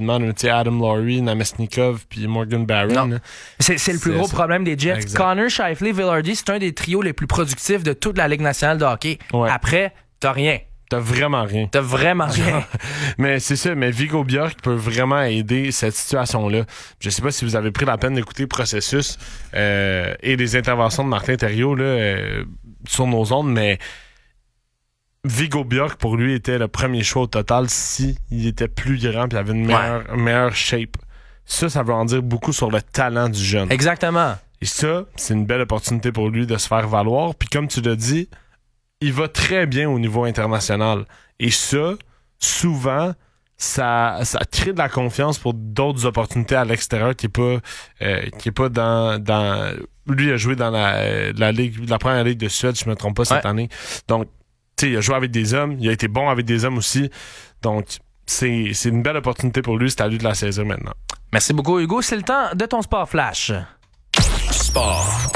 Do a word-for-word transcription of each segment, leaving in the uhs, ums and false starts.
rapidement. Tu sais, Adam Laurie, Namestnikov, puis Morgan Barron. C'est, c'est le plus c'est, gros c'est... problème des Jets. Exact. Connor, Scheifele, Vilardi, c'est un des trios les plus productifs de toute la Ligue nationale de hockey. Ouais. Après, t'as rien. T'as vraiment rien. T'as vraiment rien. Mais c'est ça, mais Viggo Bjork peut vraiment aider cette situation-là. Je sais pas si vous avez pris la peine d'écouter le processus euh, et les interventions de Martin Thériault là, euh, sur nos ondes, mais Viggo Bjork, pour lui, était le premier choix au total s'il était plus grand et avait une meilleure, ouais. meilleure shape. Ça, ça veut en dire beaucoup sur le talent du jeune. Exactement. Et ça, c'est une belle opportunité pour lui de se faire valoir. Puis comme tu l'as dit, il va très bien au niveau international. Et ça, souvent, ça, ça crée de la confiance pour d'autres opportunités à l'extérieur qui est pas, euh, qui est pas dans, dans... Lui a joué dans la, la ligue, la première ligue de Suède, je me trompe pas, cette ouais. année. Donc, tu sais, il a joué avec des hommes, il a été bon avec des hommes aussi. Donc, c'est, c'est une belle opportunité pour lui, c'est à lui de la saisir maintenant. Merci beaucoup, Hugo. C'est le temps de ton Sport Flash. Sport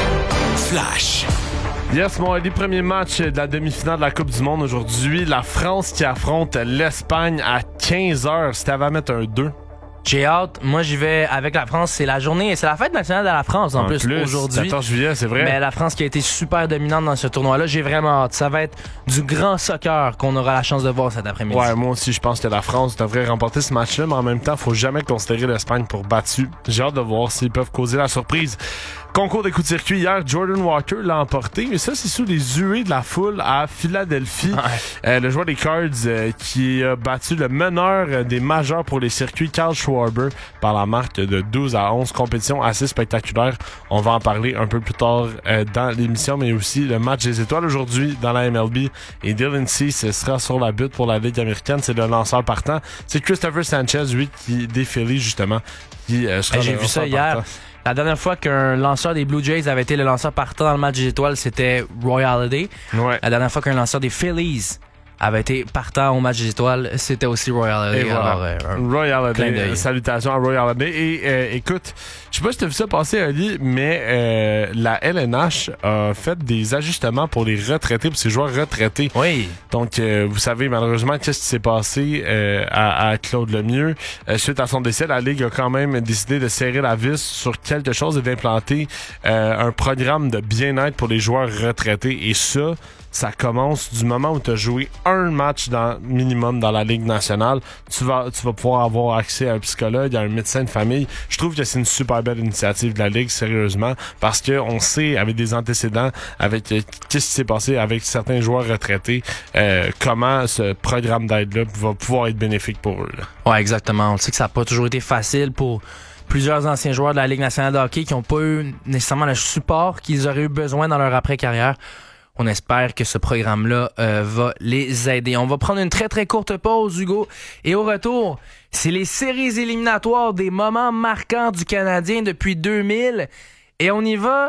Flash. Yes, mon les premiers matchs de la demi-finale de la Coupe du Monde aujourd'hui. La France qui affronte l'Espagne à quinze heures. Si t'avais à mettre un deux. J'ai hâte. Moi, j'y vais avec la France. C'est la journée, c'est la fête nationale de la France en, en plus, plus aujourd'hui. quatorze juillet, c'est vrai. Mais la France qui a été super dominante dans ce tournoi-là, j'ai vraiment hâte. Ça va être du grand soccer qu'on aura la chance de voir cet après-midi. Ouais, moi aussi, je pense que la France devrait remporter ce match-là, mais en même temps, faut jamais considérer l'Espagne pour battu. J'ai hâte de voir s'ils peuvent causer la surprise. Concours des coups de circuit hier, Jordan Walker l'a emporté, mais ça, c'est sous les huées de la foule à Philadelphie. Ouais. Euh, le joueur des Cards euh, qui a battu le meneur des majeurs pour les circuits, Carl Schwarber, par la marque de douze à onze. Compétition assez spectaculaire. On va en parler un peu plus tard euh, dans l'émission, mais aussi le match des étoiles aujourd'hui dans la M L B. Et Dylan Cease sera sur la butte pour la Ligue américaine. C'est le lanceur partant. C'est Christopher Sanchez, lui, qui défile justement. Qui, euh, sera hey, j'ai vu ça hier. Partant. La dernière fois qu'un lanceur des Blue Jays avait été le lanceur partant dans le match des étoiles, c'était Roy Halladay. Ouais. La dernière fois qu'un lanceur des Phillies avait été partant au match des étoiles, c'était aussi Roy Halladay. Et voilà. Alors, euh, Roy Halladay. Salutations à Roy Halladay. Et euh, écoute, je sais pas si tu as vu ça passer, Ali, mais euh, la L N H a fait des ajustements pour les retraités, pour ces joueurs retraités. Oui. Donc, euh, vous savez, malheureusement, qu'est-ce qui s'est passé euh, à, à Claude Lemieux? Euh, suite à son décès, la Ligue a quand même décidé de serrer la vis sur quelque chose et d'implanter euh, un programme de bien-être pour les joueurs retraités. Et ça, ça commence du moment où tu as joué un match dans, minimum dans la Ligue nationale. Tu vas, tu vas pouvoir avoir accès à un psychologue, à un médecin de famille. Je trouve que c'est une super belle initiative de la Ligue, sérieusement, parce qu'on sait, avec des antécédents, avec euh, qu'est-ce qui s'est passé avec certains joueurs retraités, euh, comment ce programme d'aide-là va pouvoir être bénéfique pour eux. Là. Ouais, exactement. On sait que ça n'a pas toujours été facile pour plusieurs anciens joueurs de la Ligue nationale de hockey qui n'ont pas eu nécessairement le support qu'ils auraient eu besoin dans leur après-carrière. On espère que ce programme-là euh, va les aider. On va prendre une très très courte pause, Hugo. Et au retour, c'est les séries éliminatoires des moments marquants du Canadien depuis deux mille. Et on y va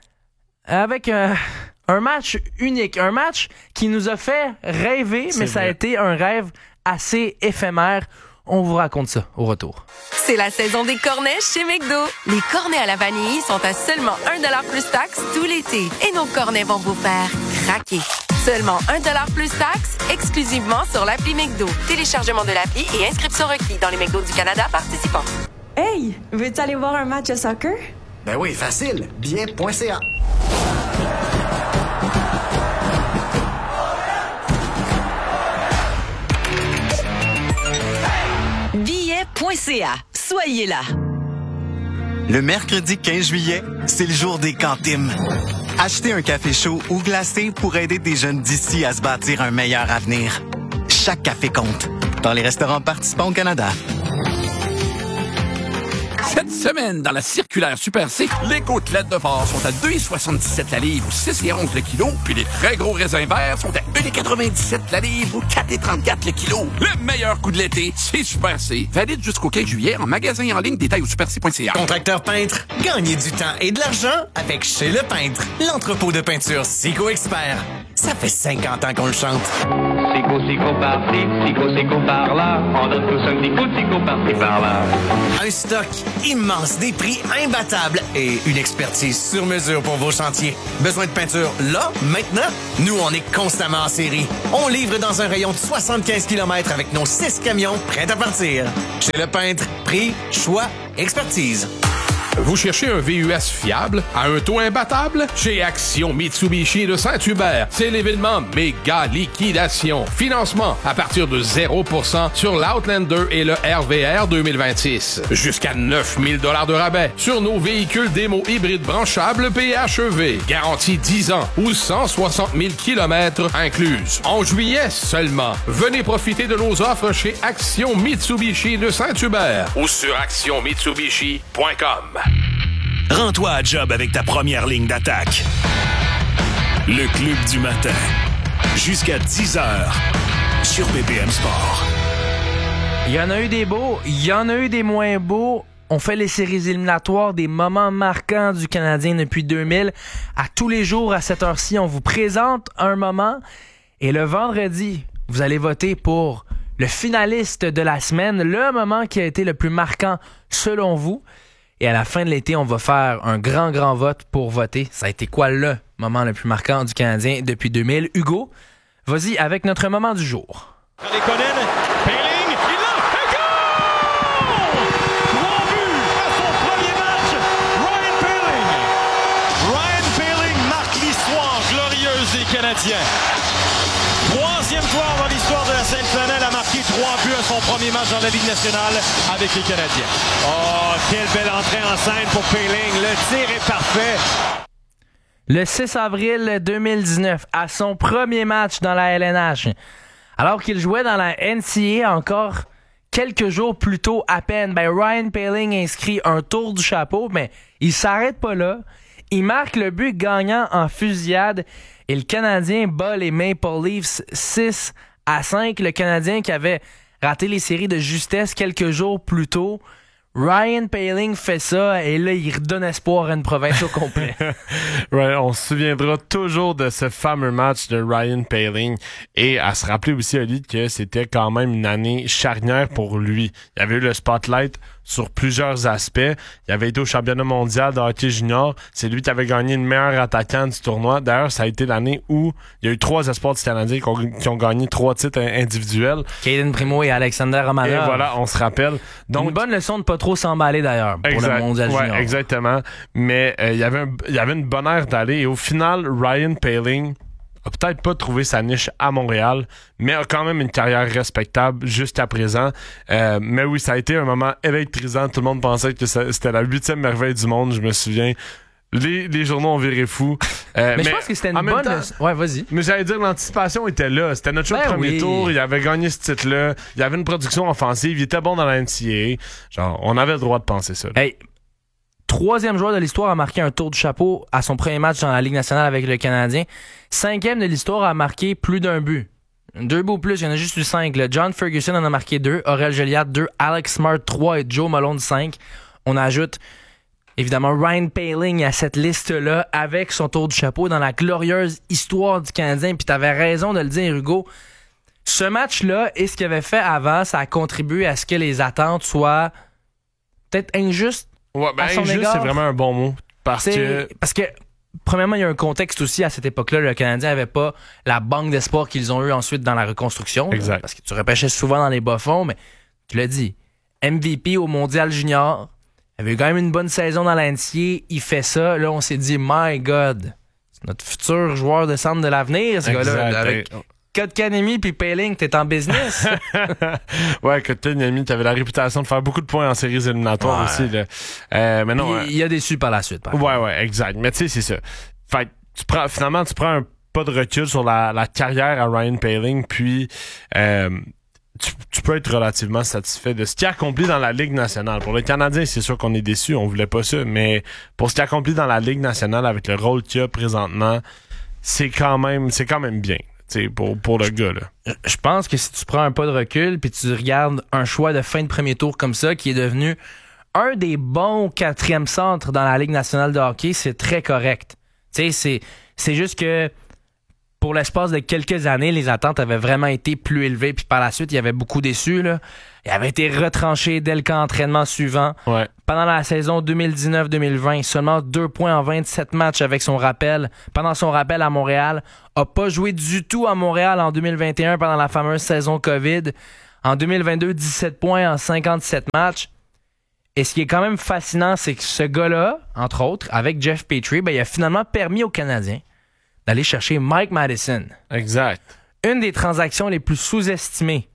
avec un, un match unique. Un match qui nous a fait rêver, c'est mais vrai. Ça a été un rêve assez éphémère. On vous raconte ça au retour. C'est la saison des cornets chez McDo. Les cornets à la vanille sont à seulement un dollar plus taxe tout l'été. Et nos cornets vont vous faire craquer. Seulement un dollar plus taxe, exclusivement sur l'appli McDo. Téléchargement de l'appli et inscription requis dans les McDo du Canada participants. Hey, veux-tu aller voir un match de soccer? Ben oui, facile. Billet point C A. billet point C A. Soyez là. Le mercredi quinze juillet, c'est le jour des cantines. Achetez un café chaud ou glacé pour aider des jeunes d'ici à se bâtir un meilleur avenir. Chaque café compte. Dans les restaurants participants au Canada. Cette semaine, dans la circulaire Super C, les côtelettes de porc sont à deux virgule soixante-dix-sept la livre ou six virgule onze le kilo, puis les très gros raisins verts sont à un virgule quatre-vingt-dix-sept la livre ou quatre virgule trente-quatre le kilo. Le meilleur coup de l'été, c'est Super C. Valide jusqu'au quinze juillet en magasin et en ligne, détail au super c point c a. Contracteur peintre, gagnez du temps et de l'argent avec Chez Le Peintre, l'entrepôt de peinture Sico Expert. Ça fait cinquante ans qu'on le chante. Sico, sico par-ci, sico, sico par-là. On donne tous un petit coup de sico par-ci, par-là. Un stock immense, des prix imbattables et une expertise sur mesure pour vos chantiers. Besoin de peinture là, maintenant? Nous, on est constamment en série. On livre dans un rayon de soixante-quinze kilomètres avec nos six camions prêts à partir. Chez Le Peintre, prix, choix, expertise. Vous cherchez un V U S fiable à un taux imbattable? Chez Action Mitsubishi de Saint-Hubert, c'est l'événement méga liquidation. Financement à partir de zéro pour cent sur l'Outlander et le R V R deux mille vingt-six. Jusqu'à neuf mille dollars de rabais sur nos véhicules démo hybrides branchables P H E V. Garantie dix ans ou cent soixante mille kilomètres incluses. En juillet seulement, venez profiter de nos offres chez Action Mitsubishi de Saint-Hubert ou sur action mitsubishi point com. Rends-toi à job avec ta première ligne d'attaque. Le Club du matin. Jusqu'à dix heures sur B P M Sport. Il y en a eu des beaux, il y en a eu des moins beaux. On fait les séries éliminatoires, des moments marquants du Canadien depuis deux mille. À tous les jours, à cette heure-ci, on vous présente un moment. Et le vendredi, vous allez voter pour le finaliste de la semaine, le moment qui a été le plus marquant selon vous. Et à la fin de l'été, on va faire un grand, grand vote pour voter. Ça a été quoi le moment le plus marquant du Canadien depuis deux mille? Hugo, vas-y avec notre moment du jour. Pelling, il l'a, un goal! Trois buts à son premier match, Ryan Pelling. Ryan Pelling marque l'histoire glorieuse des Canadiens. Troisième joueur dans l'histoire de la Sainte-Flanelle a marqué trois buts à son premier match dans la Ligue nationale avec les Canadiens. Oh, quelle belle entrée en scène pour Pelling. Le tir est parfait. Le six avril deux mille dix-neuf, à son premier match dans la L N H, alors qu'il jouait dans la N C A A encore quelques jours plus tôt à peine, ben Ryan Pelling inscrit un tour du chapeau, mais il s'arrête pas là. Il marque le but gagnant en fusillade et le Canadien bat les Maple Leafs six à cinq. Le Canadien qui avait raté les séries de justesse quelques jours plus tôt. Ryan Pelling fait ça et là, il redonne espoir à une province au complet. Ouais, on se souviendra toujours de ce fameux match de Ryan Pelling et à se rappeler aussi, Oli, que c'était quand même une année charnière pour lui. Il y avait eu le spotlight sur plusieurs aspects. Il avait été au championnat mondial de hockey junior. C'est lui qui avait gagné le meilleur attaquant du tournoi. D'ailleurs, ça a été l'année où il y a eu trois espoirs du Canadien qui ont, qui ont gagné trois titres individuels. Caden Primo et Alexander Romanov. Et voilà, on se rappelle. Donc, une bonne leçon de pas trop s'emballer d'ailleurs pour exact, le mondial ouais, junior. Exactement. Mais euh, il y avait un, il y avait une bonne aire d'aller et au final, Ryan Pelling a peut-être pas trouvé sa niche à Montréal, mais a quand même une carrière respectable jusqu'à présent. Euh, mais oui, ça a été un moment électrisant. Tout le monde pensait que ça, c'était la huitième merveille du monde, je me souviens. Les, les journaux ont viré fou. Euh, mais, mais je pense que c'était une bonne... Temps, ouais, vas-y. Mais j'allais dire, l'anticipation était là. C'était notre choix ben de premier oui. tour. Il avait gagné ce titre-là. Il y avait une production offensive. Il était bon dans la N C A A. Genre, on avait le droit de penser ça. Hey, troisième joueur de l'histoire a marqué un tour du chapeau à son premier match dans la Ligue nationale avec le Canadien. Cinquième de l'histoire a marqué plus d'un but. Deux buts plus, il y en a juste eu cinq. Là. John Ferguson en a marqué deux. Aurel Gilliatt, deux. Alex Smart, trois. Et Joe Malone, cinq. On ajoute... évidemment, Ryan Pelling à cette liste-là avec son tour du chapeau dans la glorieuse histoire du Canadien. Puis t'avais raison de le dire, Hugo. Ce match-là et ce qu'il avait fait avant, ça a contribué à ce que les attentes soient peut-être injustes. Ouais, ben à son injuste, égard. C'est vraiment un bon mot. Parce c'est, que... Parce que, premièrement, il y a un contexte aussi à cette époque-là. Le Canadien n'avait pas la banque d'espoir qu'ils ont eu ensuite dans la reconstruction. Exact. Là, parce que tu repêchais souvent dans les bas-fonds, mais tu l'as dit. M V P au Mondial Junior. Il avait eu quand même une bonne saison dans la N C A A. Il fait ça. Là, on s'est dit, my God, c'est notre futur joueur de centre de l'avenir, ce exact. gars-là. Avec Kotkaniemi puis Pelling, t'es en business. Ouais, Kotkaniemi, t'avais la réputation de faire beaucoup de points en séries éliminatoires ouais. aussi. Là. Euh, mais non, il, il a déçu par la suite. Par ouais, ouais, exact. Mais tu sais, c'est ça. Fait tu prends, finalement, tu prends un pas de recul sur la, la carrière à Ryan Pelling, puis... Euh, Tu, tu peux être relativement satisfait de ce qu'il a accompli dans la Ligue nationale. Pour le Canadien, c'est sûr qu'on est déçus, on voulait pas ça, mais pour ce qu'il a accompli dans la Ligue nationale avec le rôle qu'il a présentement, c'est quand même c'est quand même bien, tu sais, pour, pour le gars, là. Je pense que si tu prends un pas de recul puis tu regardes un choix de fin de premier tour comme ça, qui est devenu un des bons quatrième centres dans la Ligue nationale de hockey, c'est très correct. Tu sais, c'est, c'est juste que pour l'espace de quelques années, les attentes avaient vraiment été plus élevées. Puis par la suite, il y avait beaucoup déçus. Là. Il avait été retranché dès le camp d'entraînement suivant. Ouais. Pendant la saison deux mille dix-neuf deux mille vingt, seulement deux points en vingt-sept matchs avec son rappel. Pendant son rappel à Montréal, a pas joué du tout à Montréal en deux mille vingt et un pendant la fameuse saison COVID. En deux mille vingt-deux, dix-sept points en cinquante-sept matchs. Et ce qui est quand même fascinant, c'est que ce gars-là, entre autres, avec Jeff Petrie, ben, il a finalement permis aux Canadiens d'aller chercher Mike Matheson. Exact. Une des transactions les plus sous-estimées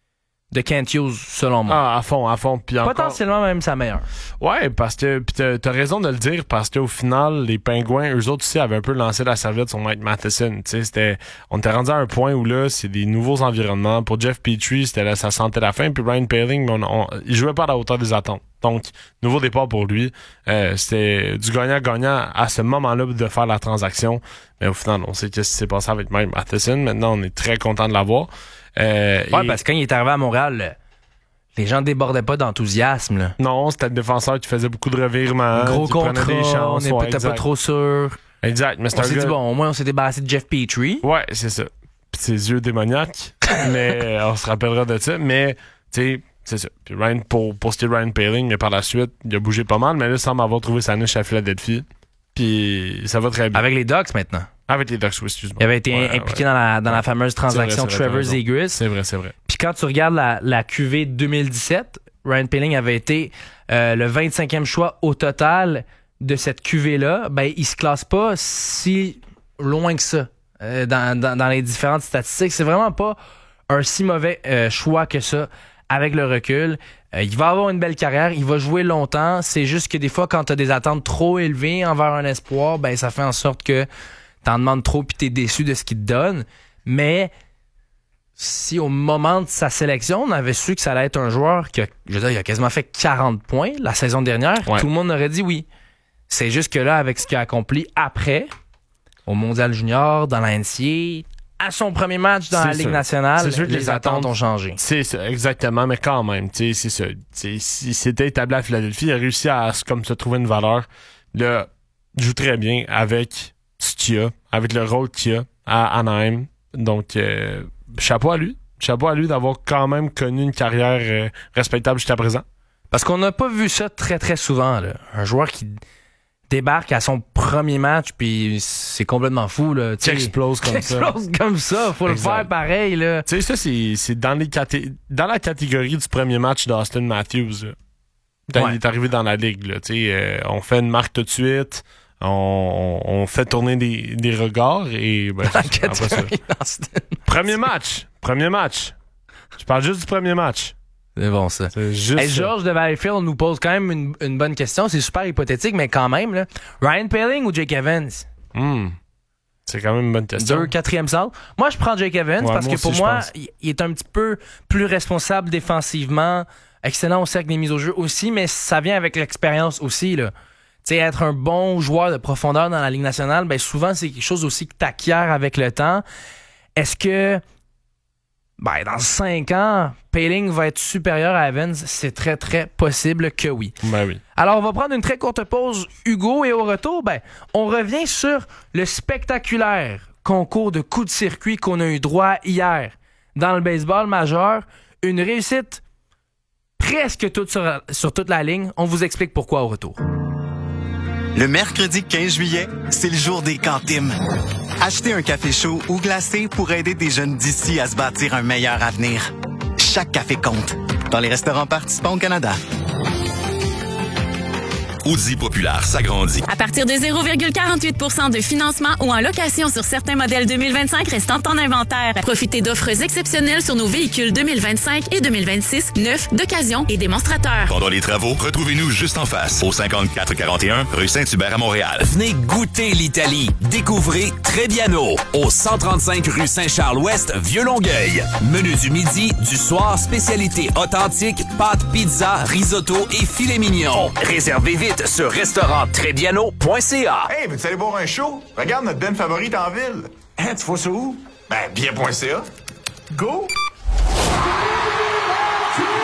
de Kent Hughes, selon moi. Ah, à fond, à fond. Puis encore... Potentiellement même sa meilleure. Ouais, parce que puis t'as, t'as raison de le dire, parce qu'au final, les Pingouins, eux autres aussi, avaient un peu lancé la serviette sur Mike Matheson. Tu sais, c'était, on était rendu à un point où là, c'est des nouveaux environnements. Pour Jeff Petrie, c'était là, ça sentait la fin. Puis Ryan Poehling, on, on, il jouait pas à la hauteur des attentes. Donc, nouveau départ pour lui. Euh, c'était du gagnant-gagnant à ce moment-là de faire la transaction. Mais au final, on sait qu'est-ce qui s'est passé avec Mike Matheson. Maintenant, on est très content de l'avoir. Euh, ouais, et... parce que quand il est arrivé à Montréal, les gens débordaient pas d'enthousiasme. Là. Non, c'était le défenseur qui faisait beaucoup de revirements. Gros qui contrat, prenait des chances. on Ouais, n'était pas trop sûr. Exact. Mais c'est on un s'est gars... dit, bon, au moins, on s'est débarrassé de Jeff Petrie. Ouais, c'est ça. Puis ses yeux démoniaques. Mais on se rappellera de ça. Mais, tu sais, c'est ça. Puis Ryan, pour, pour ce qui est Ryan Poehling, mais par la suite, il a bougé pas mal. Mais là, il semble avoir trouvé sa niche à Philadelphie. Puis ça va très bien. Avec les Ducks maintenant. Avec les Ducks, oui, excuse-moi. Il avait été ouais, impliqué ouais. dans la, dans la fameuse transaction c'est vrai, c'est vrai, Trevor Zegras. C'est vrai, c'est vrai. Puis quand tu regardes la, la Q V deux mille dix-sept, Ryan Poehling avait été euh, le vingt-cinquième choix au total de cette Q V-là. Ben, il se classe pas si loin que ça euh, dans, dans, dans les différentes statistiques. C'est vraiment pas un si mauvais euh, choix que ça avec le recul. Euh, il va avoir une belle carrière, il va jouer longtemps. C'est juste que des fois, quand tu as des attentes trop élevées envers un espoir, ben ça fait en sorte que t'en demandes trop puis t'es déçu de ce qu'il te donne. Mais si au moment de sa sélection, on avait su que ça allait être un joueur qui a, je veux dire, il a quasiment fait quarante points la saison dernière, ouais. Tout le monde aurait dit oui. C'est juste que là, avec ce qu'il a accompli après, au Mondial Junior, dans la N C A A, à son premier match dans c'est la Ligue sûr. nationale, c'est sûr que les, les attentes attentes ont changé. C'est ça, exactement, mais quand même, tu sais, c'est ça. T'sais, s'il s'était établi à Philadelphie, il a réussi à comme se trouver une valeur. Là, il joue très bien avec ce qu'il a, avec le rôle qu'il a à Anaheim. Donc, euh, chapeau à lui. Chapeau à lui d'avoir quand même connu une carrière euh, respectable jusqu'à présent. Parce qu'on n'a pas vu ça très, très souvent. Là. Un joueur qui débarque à son premier match, puis c'est complètement fou. Là, qui explose comme qui ça. explose comme ça. Faut exact. Le faire pareil. Là. Tu sais, ça, c'est, c'est dans, les caté- dans la catégorie du premier match d'Austin Matthews. Là. Quand ouais. il est arrivé dans la ligue. Là, euh, on fait une marque tout de suite. On, on fait tourner des, des regards et ben, après ça. Premier match. Premier match. Je parle juste du premier match. C'est bon, ça. C'est juste hey, ça. Georges de Valleyfield nous pose quand même une, une bonne question. C'est super hypothétique, mais quand même, là. Ryan Poehling ou Jake Evans? Mm. C'est quand même une bonne question. Deux, quatrième salle. Moi, je prends Jake Evans ouais, parce moi que pour aussi, moi, il est un petit peu plus responsable défensivement. Excellent au cercle des mises au jeu aussi, mais ça vient avec l'expérience aussi, là. Tu sais, être un bon joueur de profondeur dans la Ligue nationale, ben souvent, c'est quelque chose aussi que tu acquiers avec le temps. Est-ce que, ben, dans cinq ans, Poehling va être supérieur à Evans? C'est très, très possible que oui. Ben oui. Alors, on va prendre une très courte pause, Hugo, et au retour, ben, on revient sur le spectaculaire concours de coups de circuit qu'on a eu droit hier dans le baseball majeur. Une réussite presque toute sur, sur toute la ligne. On vous explique pourquoi au retour. Le mercredi quinze juillet, c'est le jour des cantines. Achetez un café chaud ou glacé pour aider des jeunes d'ici à se bâtir un meilleur avenir. Chaque café compte. Dans les restaurants participants au Canada. Audi Populaire s'agrandit. À partir de zéro virgule quarante-huit pour cent de financement ou en location sur certains modèles deux mille vingt-cinq restant en inventaire. Profitez d'offres exceptionnelles sur nos véhicules deux mille vingt-cinq et deux mille vingt-six, neufs, d'occasion et démonstrateurs. Pendant les travaux, retrouvez-nous juste en face, au cinquante-quatre quarante et un rue Saint-Hubert à Montréal. Venez goûter l'Italie. Découvrez Trebbiano, au cent trente-cinq rue Saint-Charles-Ouest, Vieux-Longueuil. Menu du midi, du soir, spécialité authentique, pâtes, pizza, risotto et filet mignon. Réservez vite sur restaurant trebbiano point c a. Hey, veux-tu aller voir un show? Regarde notre band favorite en ville. Hein, tu vois ça où? Ben, billet point c a. Go!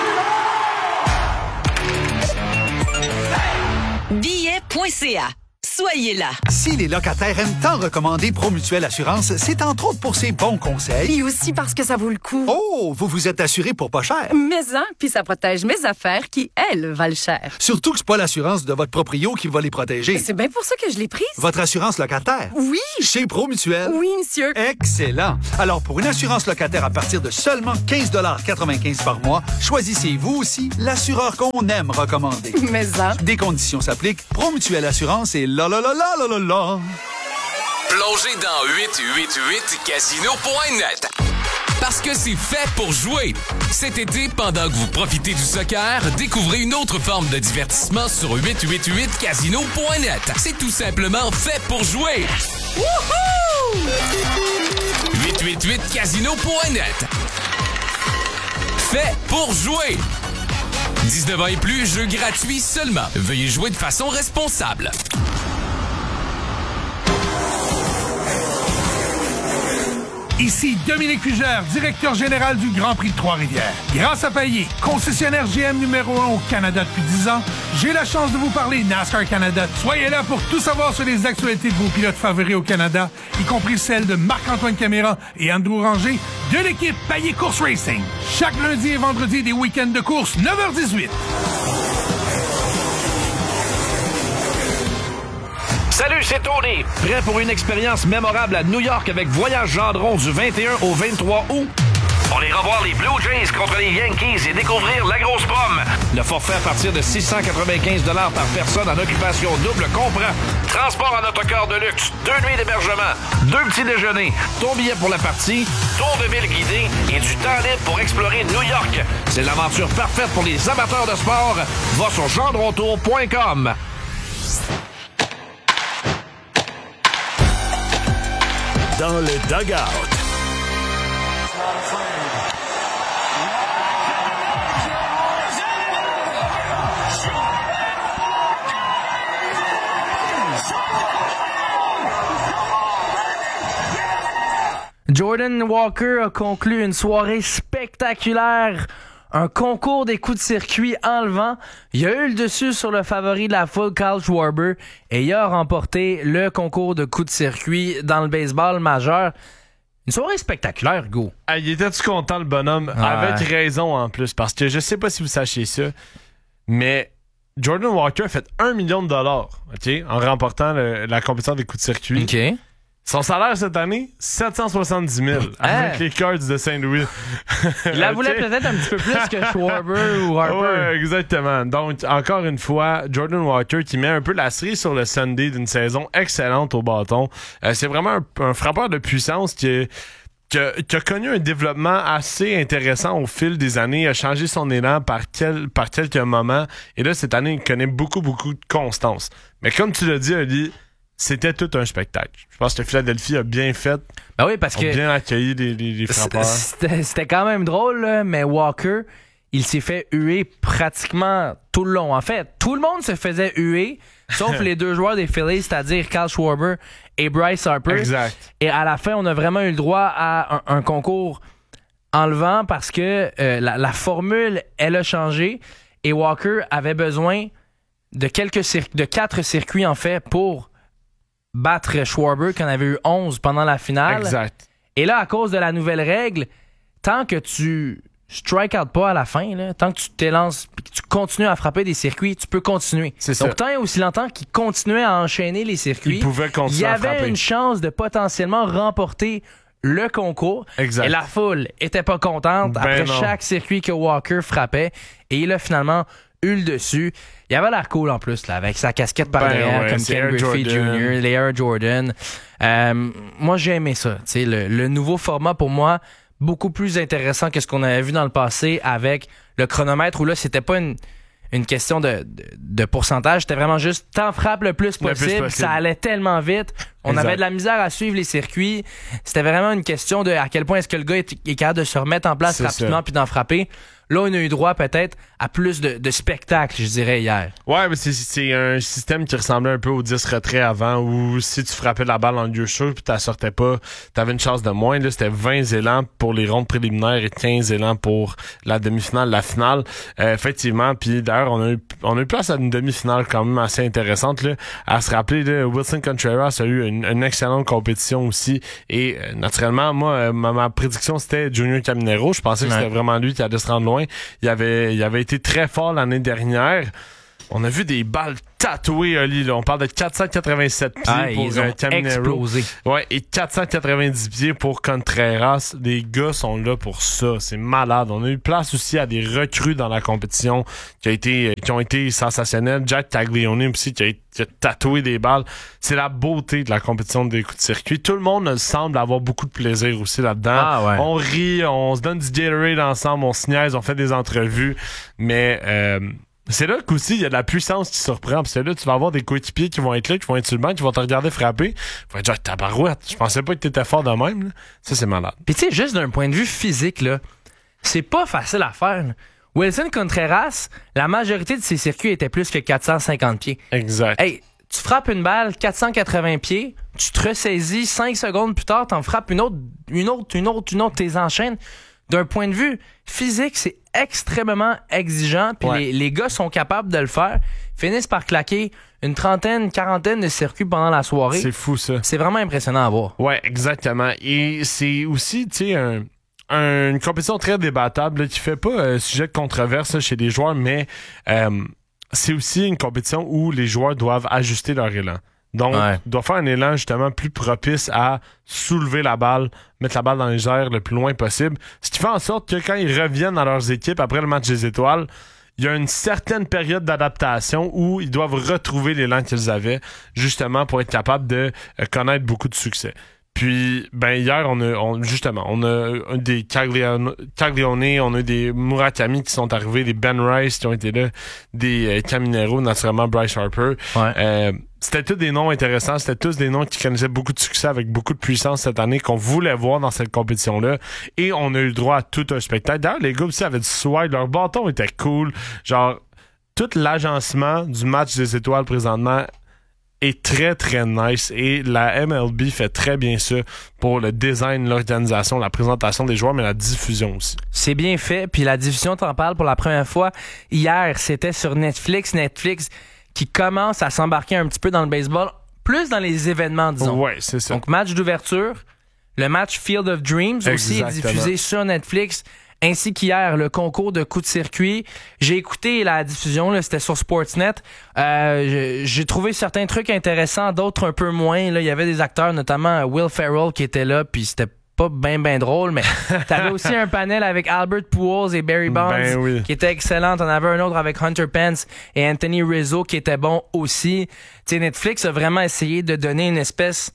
billet point c a. soyez là. Si les locataires aiment tant recommander Promutuelle Assurance, c'est entre autres pour ses bons conseils. Et aussi parce que ça vaut le coup. Oh, vous vous êtes assuré pour pas cher. Mais hein, puis ça protège mes affaires qui, elles, valent cher. Surtout que c'est pas l'assurance de votre proprio qui va les protéger. C'est bien pour ça que je l'ai prise. Votre assurance locataire? Oui. Chez Promutuelle? Oui, monsieur. Excellent. Alors, pour une assurance locataire à partir de seulement quinze dollars quatre-vingt-quinze par mois, choisissez vous aussi l'assureur qu'on aime recommander. Mais hein. Des conditions s'appliquent. Promutuelle Assurance et la la la la la la la. Plongez dans huit huit huit casino point net. Parce que c'est fait pour jouer. Cet été, pendant que vous profitez du soccer, découvrez une autre forme de divertissement sur huit huit huit casino point net. C'est tout simplement fait pour jouer. Wouhou! huit huit huit casino point net. Fait pour jouer. dix-neuf ans et plus, jeu gratuit seulement. Veuillez jouer de façon responsable. Ici Dominique Fugère, directeur général du Grand Prix de Trois-Rivières. Grâce à Payet, concessionnaire G M numéro un au Canada depuis dix ans, j'ai la chance de vous parler NASCAR Canada. Soyez là pour tout savoir sur les actualités de vos pilotes favoris au Canada, y compris celles de Marc-Antoine Caméra et Andrew Ranger de l'équipe Payet Course Racing. Chaque lundi et vendredi des week-ends de course, neuf heures dix-huit. Salut, c'est Tony. Prêt pour une expérience mémorable à New York avec Voyage Gendron du vingt et un au vingt-trois août? On ira voir les Blue Jays contre les Yankees et découvrir la grosse pomme. Le forfait à partir de six cent quatre-vingt-quinze dollars par personne en occupation double comprend transport en autocar de luxe, deux nuits d'hébergement, deux petits déjeuners, ton billet pour la partie, tour de ville guidé et du temps libre pour explorer New York. C'est l'aventure parfaite pour les amateurs de sport. Va sur gendrontour point com. Dans le dugout. Jordan Walker a conclu une soirée spectaculaire. Un concours des coups de circuit enlevant. Il a eu le dessus sur le favori de la foule, Kyle Schwarber, et il a remporté le concours de coups de circuit dans le baseball majeur. Une soirée spectaculaire, go. Ah, il était-tu content, le bonhomme? Ouais. Avec raison, en plus, parce que je sais pas si vous sachiez ça, mais Jordan Walker a fait un million de dollars, OK, en remportant le, la compétition des coups de circuit. OK. Son salaire cette année, sept cent soixante-dix mille avec hein? les Cards de Saint-Louis. Il la voulait okay. peut-être un petit peu plus que Schwarber ou Harper. Ouais, exactement. Donc, encore une fois, Jordan Walker qui met un peu la cerise sur le Sunday d'une saison excellente au bâton. Euh, c'est vraiment un, un frappeur de puissance qui est Qui a, qui a connu un développement assez intéressant au fil des années. Il a changé son élan par, quel, par quelques moments. Et là, cette année, il connaît beaucoup, beaucoup de constance. Mais comme tu l'as dit, Ali, c'était tout un spectacle. Je pense que Philadelphie a bien fait. Ben oui, parce a que bien accueilli les, les, les frappeurs. C'était, c'était quand même drôle, là, mais Walker, il s'est fait huer pratiquement tout le long. En fait, tout le monde se faisait huer, sauf les deux joueurs des Phillies, c'est-à-dire Kyle Schwarber et Bryce Harper. Exact. Et à la fin, on a vraiment eu le droit à un, un concours enlevant parce que euh, la, la formule, elle a changé et Walker avait besoin de quelques cir- de quatre circuits, en fait, pour battre Schwarber, qui en avait eu onze pendant la finale. Exact. Et là, à cause de la nouvelle règle, tant que tu strike out pas à la fin, là, tant que tu t'élances et que tu continues à frapper des circuits, tu peux continuer. C'est Donc, ça. tant et aussi longtemps qu'il continuait à enchaîner les circuits, il pouvait continuer il y à avait frapper. une chance de potentiellement remporter le concours. Exact. Et la foule était pas contente Ben après non. chaque circuit que Walker frappait. Et il a finalement eu le dessus. Il avait l'air cool en plus, là, avec sa casquette par Ben derrière, ouais, comme c'est Ken Air Griffey Jordan. junior, les Air Jordan. Euh, moi, j'ai aimé ça. Tu sais, le, le nouveau format, pour moi, beaucoup plus intéressant que ce qu'on avait vu dans le passé avec le chronomètre, où là, c'était pas une, une question de, de, de pourcentage, c'était vraiment juste t'en frappes le plus Le possible. plus possible. Ça allait tellement vite. On Exact. avait de la misère à suivre les circuits. C'était vraiment une question de à quel point est-ce que le gars est, est capable de se remettre en place C'est rapidement ça. puis d'en frapper. Là, on a eu droit peut-être à plus de, de spectacles, je dirais, hier. Ouais, mais c'est, c'est un système qui ressemblait un peu au dix retraits avant, où si tu frappais la balle en lieu sûr puis tu la sortais pas, t'avais une chance de moins. Là, c'était vingt élans pour les rondes préliminaires et quinze élans pour la demi-finale, la finale. Euh, effectivement, puis d'ailleurs, on a eu on a eu place à une demi-finale quand même assez intéressante. Là. À se rappeler, là, Wilson Contreras a eu une, une excellente compétition aussi. Et euh, naturellement, moi, euh, ma, ma prédiction, c'était Junior Caminero. Je pensais que ouais. c'était vraiment lui qui allait se rendre loin. Il avait, il avait été très fort l'année dernière. On a vu des balles tatouées, Oli. Là. On parle de quatre cent quatre-vingt-sept pieds ah, pour ils ont euh, Caminero. Explosé. Ouais, et quatre cent quatre-vingt-dix pieds pour Contreras. Les gars sont là pour ça. C'est malade. On a eu place aussi à des recrues dans la compétition qui, a été, qui ont été sensationnelles. Jack Taglione aussi qui a, qui a tatoué des balles. C'est la beauté de la compétition des coups de circuit. Tout le monde semble avoir beaucoup de plaisir aussi là-dedans. Ah, ouais. On rit, on se donne du Gatorade ensemble, on se niaise, on fait des entrevues. Mais... Euh, c'est là qu'aussi il y a de la puissance qui surprend, parce que là tu vas avoir des coéquipiers qui vont être là, qui vont être sur le banc, qui vont te regarder frapper, ils vont être genre tabarouette, je pensais pas que t'étais fort de même là. Ça c'est malade. Puis tu sais, juste d'un point de vue physique là, c'est pas facile à faire là. Wilson Contreras, la majorité de ses circuits étaient plus que quatre cent cinquante pieds. Exact. Hey, tu frappes une balle quatre cent quatre-vingts pieds, tu te ressaisis cinq secondes plus tard, t'en frappes une autre, une autre, une autre, une autre, t'es enchaînes. D'un point de vue physique, c'est extrêmement exigeant. Puis ouais. les, les gars sont capables de le faire. Finissent par claquer une trentaine, une quarantaine de circuits pendant la soirée. C'est fou, ça. C'est vraiment impressionnant à voir. Ouais, exactement. Et c'est aussi, tu sais, un, un, une compétition très débattable là, qui fait pas euh, sujet de controverse là, chez les joueurs, mais euh, c'est aussi une compétition où les joueurs doivent ajuster leur élan. Donc, ouais. doit faire un élan justement plus propice à soulever la balle, mettre la balle dans les airs le plus loin possible. Ce qui fait en sorte que quand ils reviennent dans leurs équipes après le match des étoiles, il y a une certaine période d'adaptation où ils doivent retrouver l'élan qu'ils avaient, justement pour être capables de euh, connaître beaucoup de succès. Puis, ben hier, on a on, justement, on a des Caglione, Caglione, on a des Murakami qui sont arrivés, des Ben Rice qui ont été là, des euh, Caminero, naturellement Bryce Harper. Ouais. Euh, c'était tous des noms intéressants, c'était tous des noms qui connaissaient beaucoup de succès avec beaucoup de puissance cette année qu'on voulait voir dans cette compétition-là. Et on a eu le droit à tout un spectacle. D'ailleurs, les gars aussi avaient du swag, leur bâton était cool. Genre, tout l'agencement du match des étoiles présentement est très, très nice et la M L B fait très bien ça pour le design, l'organisation, la présentation des joueurs, mais la diffusion aussi. C'est bien fait, puis la diffusion, t'en parles pour la première fois. Hier, c'était sur Netflix. Netflix qui commence à s'embarquer un petit peu dans le baseball, plus dans les événements, disons. Ouais, c'est ça. Donc, match d'ouverture, le match Field of Dreams aussi Exactement. est diffusé sur Netflix, ainsi qu'hier, le concours de coups de circuit. J'ai écouté la diffusion, là, c'était sur Sportsnet. Euh, j'ai trouvé certains trucs intéressants, d'autres un peu moins. Là, il y avait des acteurs, notamment Will Ferrell, qui était là, puis c'était pas bien ben drôle, mais t'avais aussi un panel avec Albert Pujols et Barry Bonds ben oui. qui était excellent. T'en avais un autre avec Hunter Pence et Anthony Rizzo qui était bon aussi. Tu sais, Netflix a vraiment essayé de donner une espèce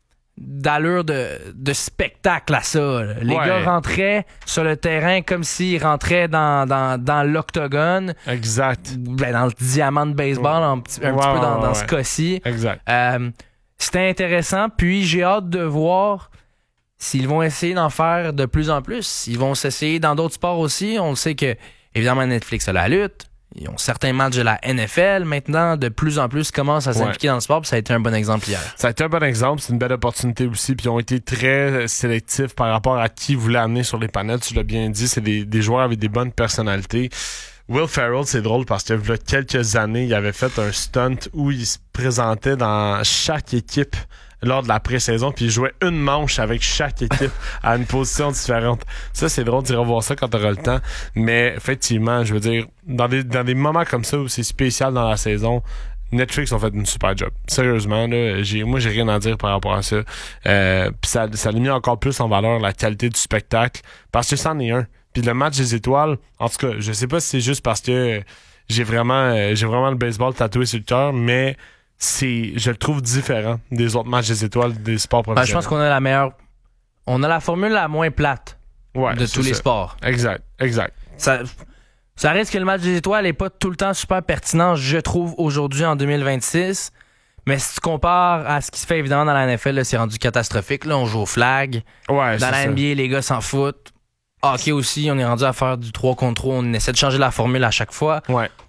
d'allure de, de spectacle à ça. Là. Les ouais. gars rentraient sur le terrain comme s'ils rentraient dans, dans, dans l'octogone. Exact. Ben, dans le diamant de baseball, un petit, un ouais, petit peu dans, ouais, dans ouais. ce cas-ci. Exact. Euh, c'était intéressant, puis j'ai hâte de voir s'ils vont essayer d'en faire de plus en plus. Ils vont s'essayer dans d'autres sports aussi. On le sait que, évidemment, Netflix a la lutte. Ils ont certains matchs de la N F L. Maintenant, de plus en plus, commencent à s'impliquer ouais. dans le sport. Puis ça a été un bon exemple hier. Ça a été un bon exemple. C'est une belle opportunité aussi. Puis ils ont été très sélectifs par rapport à qui ils voulaient amener sur les panels. Tu l'as bien dit, c'est des, des joueurs avec des bonnes personnalités. Will Ferrell, c'est drôle parce que il y a quelques années, il avait fait un stunt où il se présentait dans chaque équipe lors de la pré-saison, puis il jouait une manche avec chaque équipe à une position différente. Ça, c'est drôle d'y revoir ça quand t'auras le temps. Mais effectivement, je veux dire, dans des, dans des moments comme ça où c'est spécial dans la saison, Netflix ont fait une super job. Sérieusement, là, j'ai, moi, j'ai rien à dire par rapport à ça. Euh, puis ça, ça a mis encore plus en valeur la qualité du spectacle, parce que c'en est un. Puis le match des étoiles, en tout cas, je sais pas si c'est juste parce que j'ai vraiment, euh, j'ai vraiment le baseball tatoué sur le cœur, mais c'est, je le trouve différent des autres matchs des étoiles des sports professionnels. Ben, je pense qu'on a la meilleure, on a la formule la moins plate ouais, de tous les ça. sports. Exact, exact. Ça, ça risque que le match des étoiles n'est pas tout le temps super pertinent, je trouve, aujourd'hui en deux mille vingt-six. Mais si tu compares à ce qui se fait évidemment dans la N F L, là, c'est rendu catastrophique. Là, on joue au flag. Ouais, dans la ça. N B A, les gars s'en foutent. Hockey aussi, on est rendu à faire du trois contre trois. On essaie de changer la formule à chaque fois. Ouais.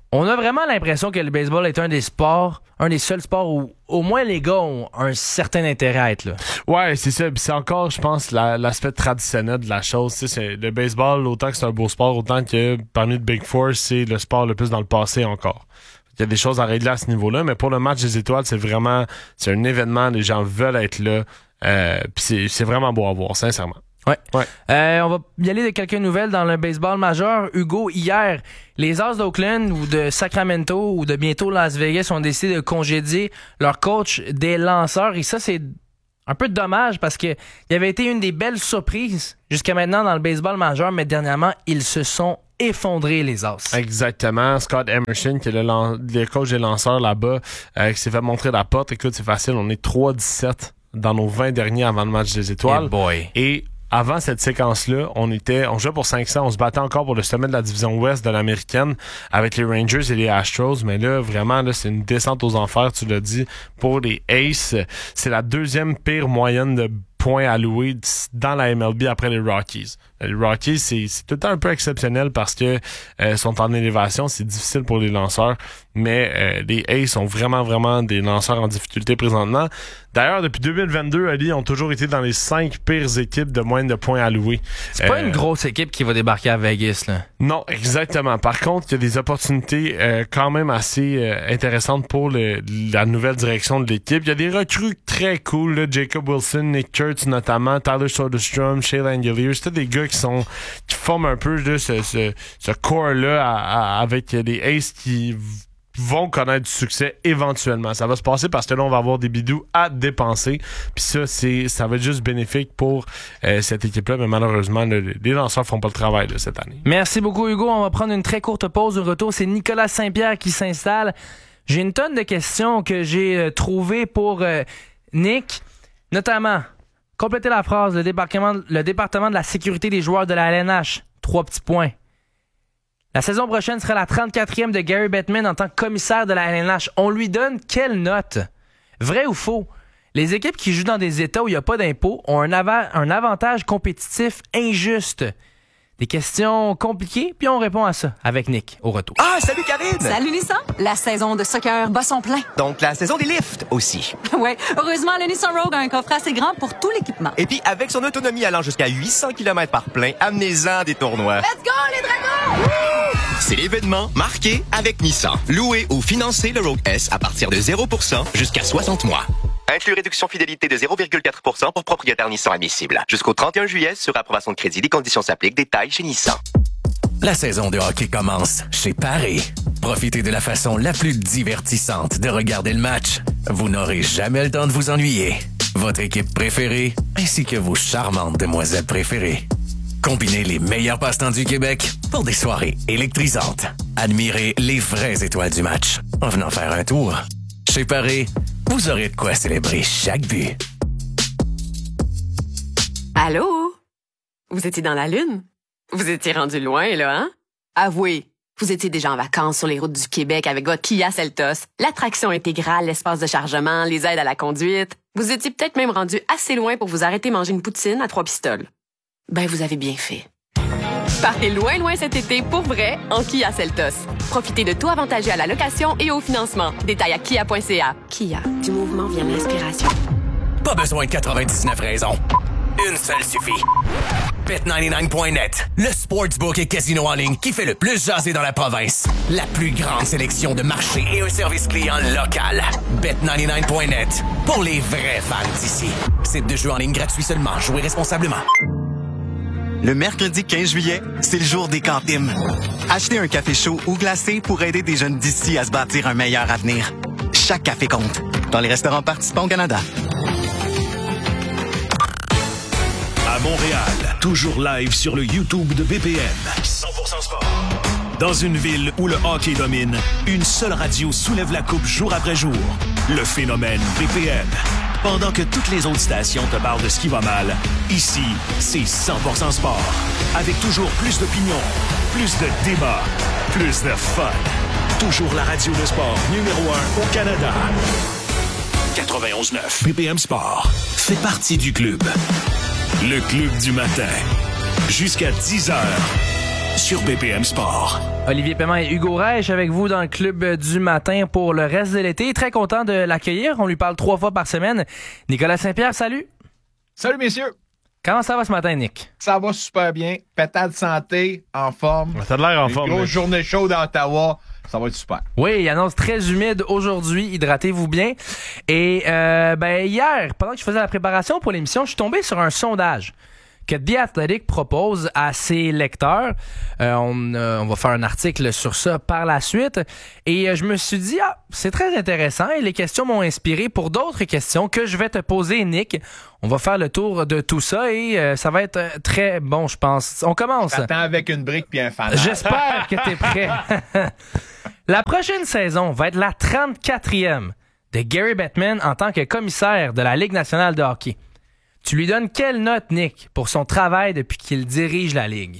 On a vraiment l'impression que le baseball est un des sports, un des seuls sports où au moins les gars ont un certain intérêt à être là. Ouais, c'est ça. Puis c'est encore, je pense, la, l'aspect traditionnel de la chose. Tu sais, c'est le baseball, autant que c'est un beau sport, autant que parmi le Big Four, c'est le sport le plus dans le passé encore. Il y a des choses à régler à ce niveau-là, mais pour le match des étoiles, c'est vraiment, c'est un événement, les gens veulent être là. Euh, puis c'est, c'est vraiment beau à voir, sincèrement. Ouais. ouais. Euh, on va y aller de quelques nouvelles dans le baseball majeur. Hugo, hier, les As d'Oakland ou de Sacramento ou de bientôt Las Vegas ont décidé de congédier leur coach des lanceurs. Et ça, c'est un peu dommage parce que il avait été une des belles surprises jusqu'à maintenant dans le baseball majeur, mais dernièrement, ils se sont effondrés, les As. Exactement. Scott Emerson, qui est le, lan- le coach des lanceurs là-bas, euh, qui s'est fait montrer la porte. Écoute, c'est facile, on est trois dix-sept dans nos vingt derniers avant le match des étoiles. Hey boy. Et avant cette séquence-là, on était, on jouait pour cinq cents, on se battait encore pour le sommet de la division ouest de l'américaine avec les Rangers et les Astros, mais là, vraiment, là, c'est une descente aux enfers, tu l'as dit, pour les Aces. C'est la deuxième pire moyenne de points alloués dans la M L B après les Rockies. Les Rockies, c'est, c'est tout le temps un peu exceptionnel parce que euh, sont en élévation, c'est difficile pour les lanceurs, mais euh, les Aces sont vraiment, vraiment des lanceurs en difficulté présentement. D'ailleurs, depuis deux mille vingt-deux, Ali, ont toujours été dans les cinq pires équipes de moyenne de points alloués. C'est euh, pas une grosse équipe qui va débarquer à Vegas, là. Non, exactement. Par contre, il y a des opportunités euh, quand même assez euh, intéressantes pour le, la nouvelle direction de l'équipe. Il y a des recrues très cool, là, Jacob Wilson, Nick Kurtz notamment, Tyler Soderstrom, Shea Langeliers. C'est des gars qui sont qui forment un peu là, ce, ce, ce core-là à, à, avec les Aces qui vont connaître du succès éventuellement. Ça va se passer parce que là, on va avoir des bidous à dépenser. Puis ça, c'est ça va être juste bénéfique pour euh, cette équipe-là. Mais malheureusement, le, les lanceurs font pas le travail là, cette année. Merci beaucoup, Hugo. On va prendre une très courte pause. Au retour, c'est Nicolas Saint-Pierre qui s'installe. J'ai une tonne de questions que j'ai euh, trouvées pour euh, Nick. Notamment, complétez la phrase. Le département, le département de la sécurité des joueurs de la L N H. Trois petits points. La saison prochaine sera la trente-quatrième de Gary Bettman en tant que commissaire de la L N H. On lui donne quelle note? Vrai ou faux? Les équipes qui jouent dans des États où il n'y a pas d'impôts ont un, av- un avantage compétitif injuste. Des questions compliquées, puis on répond à ça avec Nick au retour. Ah, salut Karine! Salut Nissan! La saison de soccer bat son plein. Donc la saison des lifts aussi. Ouais, heureusement, le Nissan Rogue a un coffre assez grand pour tout l'équipement. Et puis avec son autonomie allant jusqu'à huit cents kilomètres par plein, amenez-en des tournois. Let's go les dragons! Woo! C'est l'événement marqué avec Nissan. Louez ou financez le Rogue S à partir de zéro pour cent jusqu'à soixante mois. Inclus réduction fidélité de zéro virgule quatre pour cent pour propriétaire Nissan admissible. Jusqu'au trente et un juillet, sur approbation de crédit, les conditions s'appliquent. Détails chez Nissan. La saison de hockey commence chez Paris. Profitez de la façon la plus divertissante de regarder le match. Vous n'aurez jamais le temps de vous ennuyer. Votre équipe préférée, ainsi que vos charmantes demoiselles préférées. Combinez les meilleurs passe-temps du Québec pour des soirées électrisantes. Admirez les vraies étoiles du match en venant faire un tour. Chez Paris, vous aurez de quoi célébrer chaque but. Allô? Vous étiez dans la Lune? Vous étiez rendu loin, là, hein? Avouez, vous étiez déjà en vacances sur les routes du Québec avec votre Kia Seltos, l'attraction intégrale, l'espace de chargement, les aides à la conduite. Vous étiez peut-être même rendu assez loin pour vous arrêter manger une poutine à trois pistoles. Ben, vous avez bien fait. Partez loin, loin cet été pour vrai en Kia Seltos. Profitez de tout avantagé à la location et au financement. Détails à kia point c a. Kia, du mouvement vient l'inspiration. Pas besoin de quatre-vingt-dix-neuf raisons. Une seule suffit. Bet quatre-vingt-dix-neuf point net, le sportsbook et casino en ligne qui fait le plus jaser dans la province. La plus grande sélection de marchés et un service client local. Bet quatre-vingt-dix-neuf point net, pour les vrais fans d'ici. Site de jeu en ligne gratuit seulement. Jouez responsablement. Le mercredi quinze juillet, c'est le jour des cantines. Achetez un café chaud ou glacé pour aider des jeunes d'ici à se bâtir un meilleur avenir. Chaque café compte. Dans les restaurants participants au Canada. À Montréal, toujours live sur le YouTube de B P M. cent pour cent sport. Dans une ville où le hockey domine, une seule radio soulève la coupe jour après jour. Le phénomène B P M. Pendant que toutes les autres stations te parlent de ce qui va mal, ici, c'est cent pour cent sport. Avec toujours plus d'opinions, plus de débats, plus de fun. Toujours la radio de sport numéro un au Canada. quatre-vingt-onze neuf B P M Sport fait partie du club. Le club du matin. Jusqu'à dix heures sur B P M Sport. Olivier Paiement et Hugo Reich avec vous dans le club du matin pour le reste de l'été. Très content de l'accueillir. On lui parle trois fois par semaine. Nicolas Saint-Pierre, salut. Salut, messieurs. Comment ça va ce matin, Nick? Ça va super bien. Pétard de santé, en forme. Ça a l'air en Une forme. grosse mais... journée chaude à Ottawa. Ça va être super. Oui, il annonce très humide aujourd'hui. Hydratez-vous bien. Et euh, ben hier, pendant que je faisais la préparation pour l'émission, je suis tombé sur un sondage que The Athletic propose à ses lecteurs. Euh, on, euh, on va faire un article sur ça par la suite. Et euh, je me suis dit, ah, c'est très intéressant et les questions m'ont inspiré pour d'autres questions que je vais te poser, Nick. On va faire le tour de tout ça et euh, ça va être très bon, je pense. On commence. J'attends avec une brique puis un fanal. J'espère que t'es prêt. La prochaine saison va être la trente-quatrième de Gary Bettman en tant que commissaire de la Ligue nationale de hockey. Tu lui donnes quelle note, Nick, pour son travail depuis qu'il dirige la Ligue?